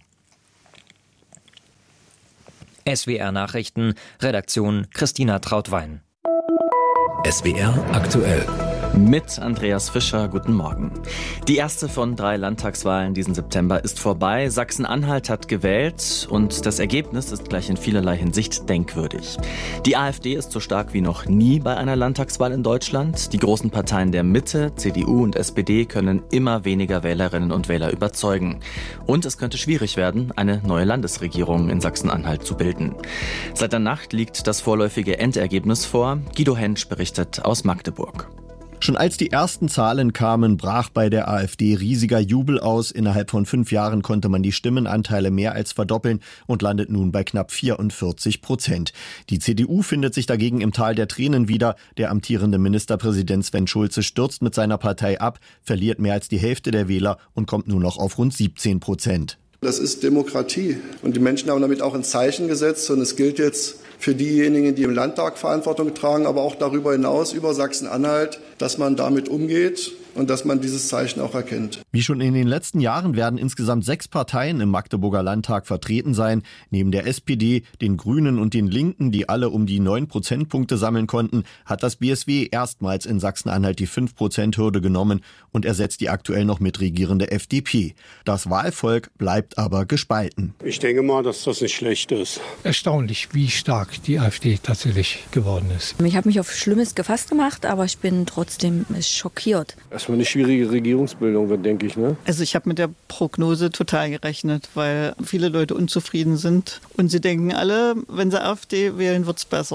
S26: S W R Nachrichten, Redaktion Christina Trautwein.
S1: S W R aktuell.
S4: Mit Andreas Fischer, guten Morgen. Die erste von drei Landtagswahlen diesen September ist vorbei. Sachsen-Anhalt hat gewählt und das Ergebnis ist gleich in vielerlei Hinsicht denkwürdig. Die AfD ist so stark wie noch nie bei einer Landtagswahl in Deutschland. Die großen Parteien der Mitte, C D U und S P D, können immer weniger Wählerinnen und Wähler überzeugen. Und es könnte schwierig werden, eine neue Landesregierung in Sachsen-Anhalt zu bilden. Seit der Nacht liegt das vorläufige Endergebnis vor. Guido Hensch berichtet aus Magdeburg.
S17: Schon als die ersten Zahlen kamen, brach bei der AfD riesiger Jubel aus. Innerhalb von fünf Jahren konnte man die Stimmenanteile mehr als verdoppeln und landet nun bei knapp vierundvierzig Prozent. Die C D U findet sich dagegen im Tal der Tränen wieder. Der amtierende Ministerpräsident Sven Schulze stürzt mit seiner Partei ab, verliert mehr als die Hälfte der Wähler und kommt nur noch auf rund siebzehn Prozent.
S18: Das ist Demokratie und die Menschen haben damit auch ein Zeichen gesetzt und es gilt jetzt für diejenigen, die im Landtag Verantwortung tragen, aber auch darüber hinaus über Sachsen-Anhalt, dass man damit umgeht und dass man dieses Zeichen auch erkennt.
S17: Wie schon in den letzten Jahren werden insgesamt sechs Parteien im Magdeburger Landtag vertreten sein. Neben der S P D, den Grünen und den Linken, die alle um die neun Prozentpunkte sammeln konnten, hat das B S W erstmals in Sachsen-Anhalt die fünf Prozent Hürde genommen und ersetzt die aktuell noch mitregierende F D P. Das Wahlvolk bleibt aber gespalten.
S19: Ich denke mal, dass das nicht schlecht ist.
S20: Erstaunlich, wie stark die AfD tatsächlich geworden ist.
S22: Ich habe mich auf Schlimmes gefasst gemacht, aber ich bin trotzdem schockiert.
S19: Erstmal eine schwierige Regierungsbildung wird, denke ich. Ne?
S23: Also ich habe mit der Prognose total gerechnet, weil viele Leute unzufrieden sind. Und sie denken alle, wenn sie AfD wählen, wird es besser.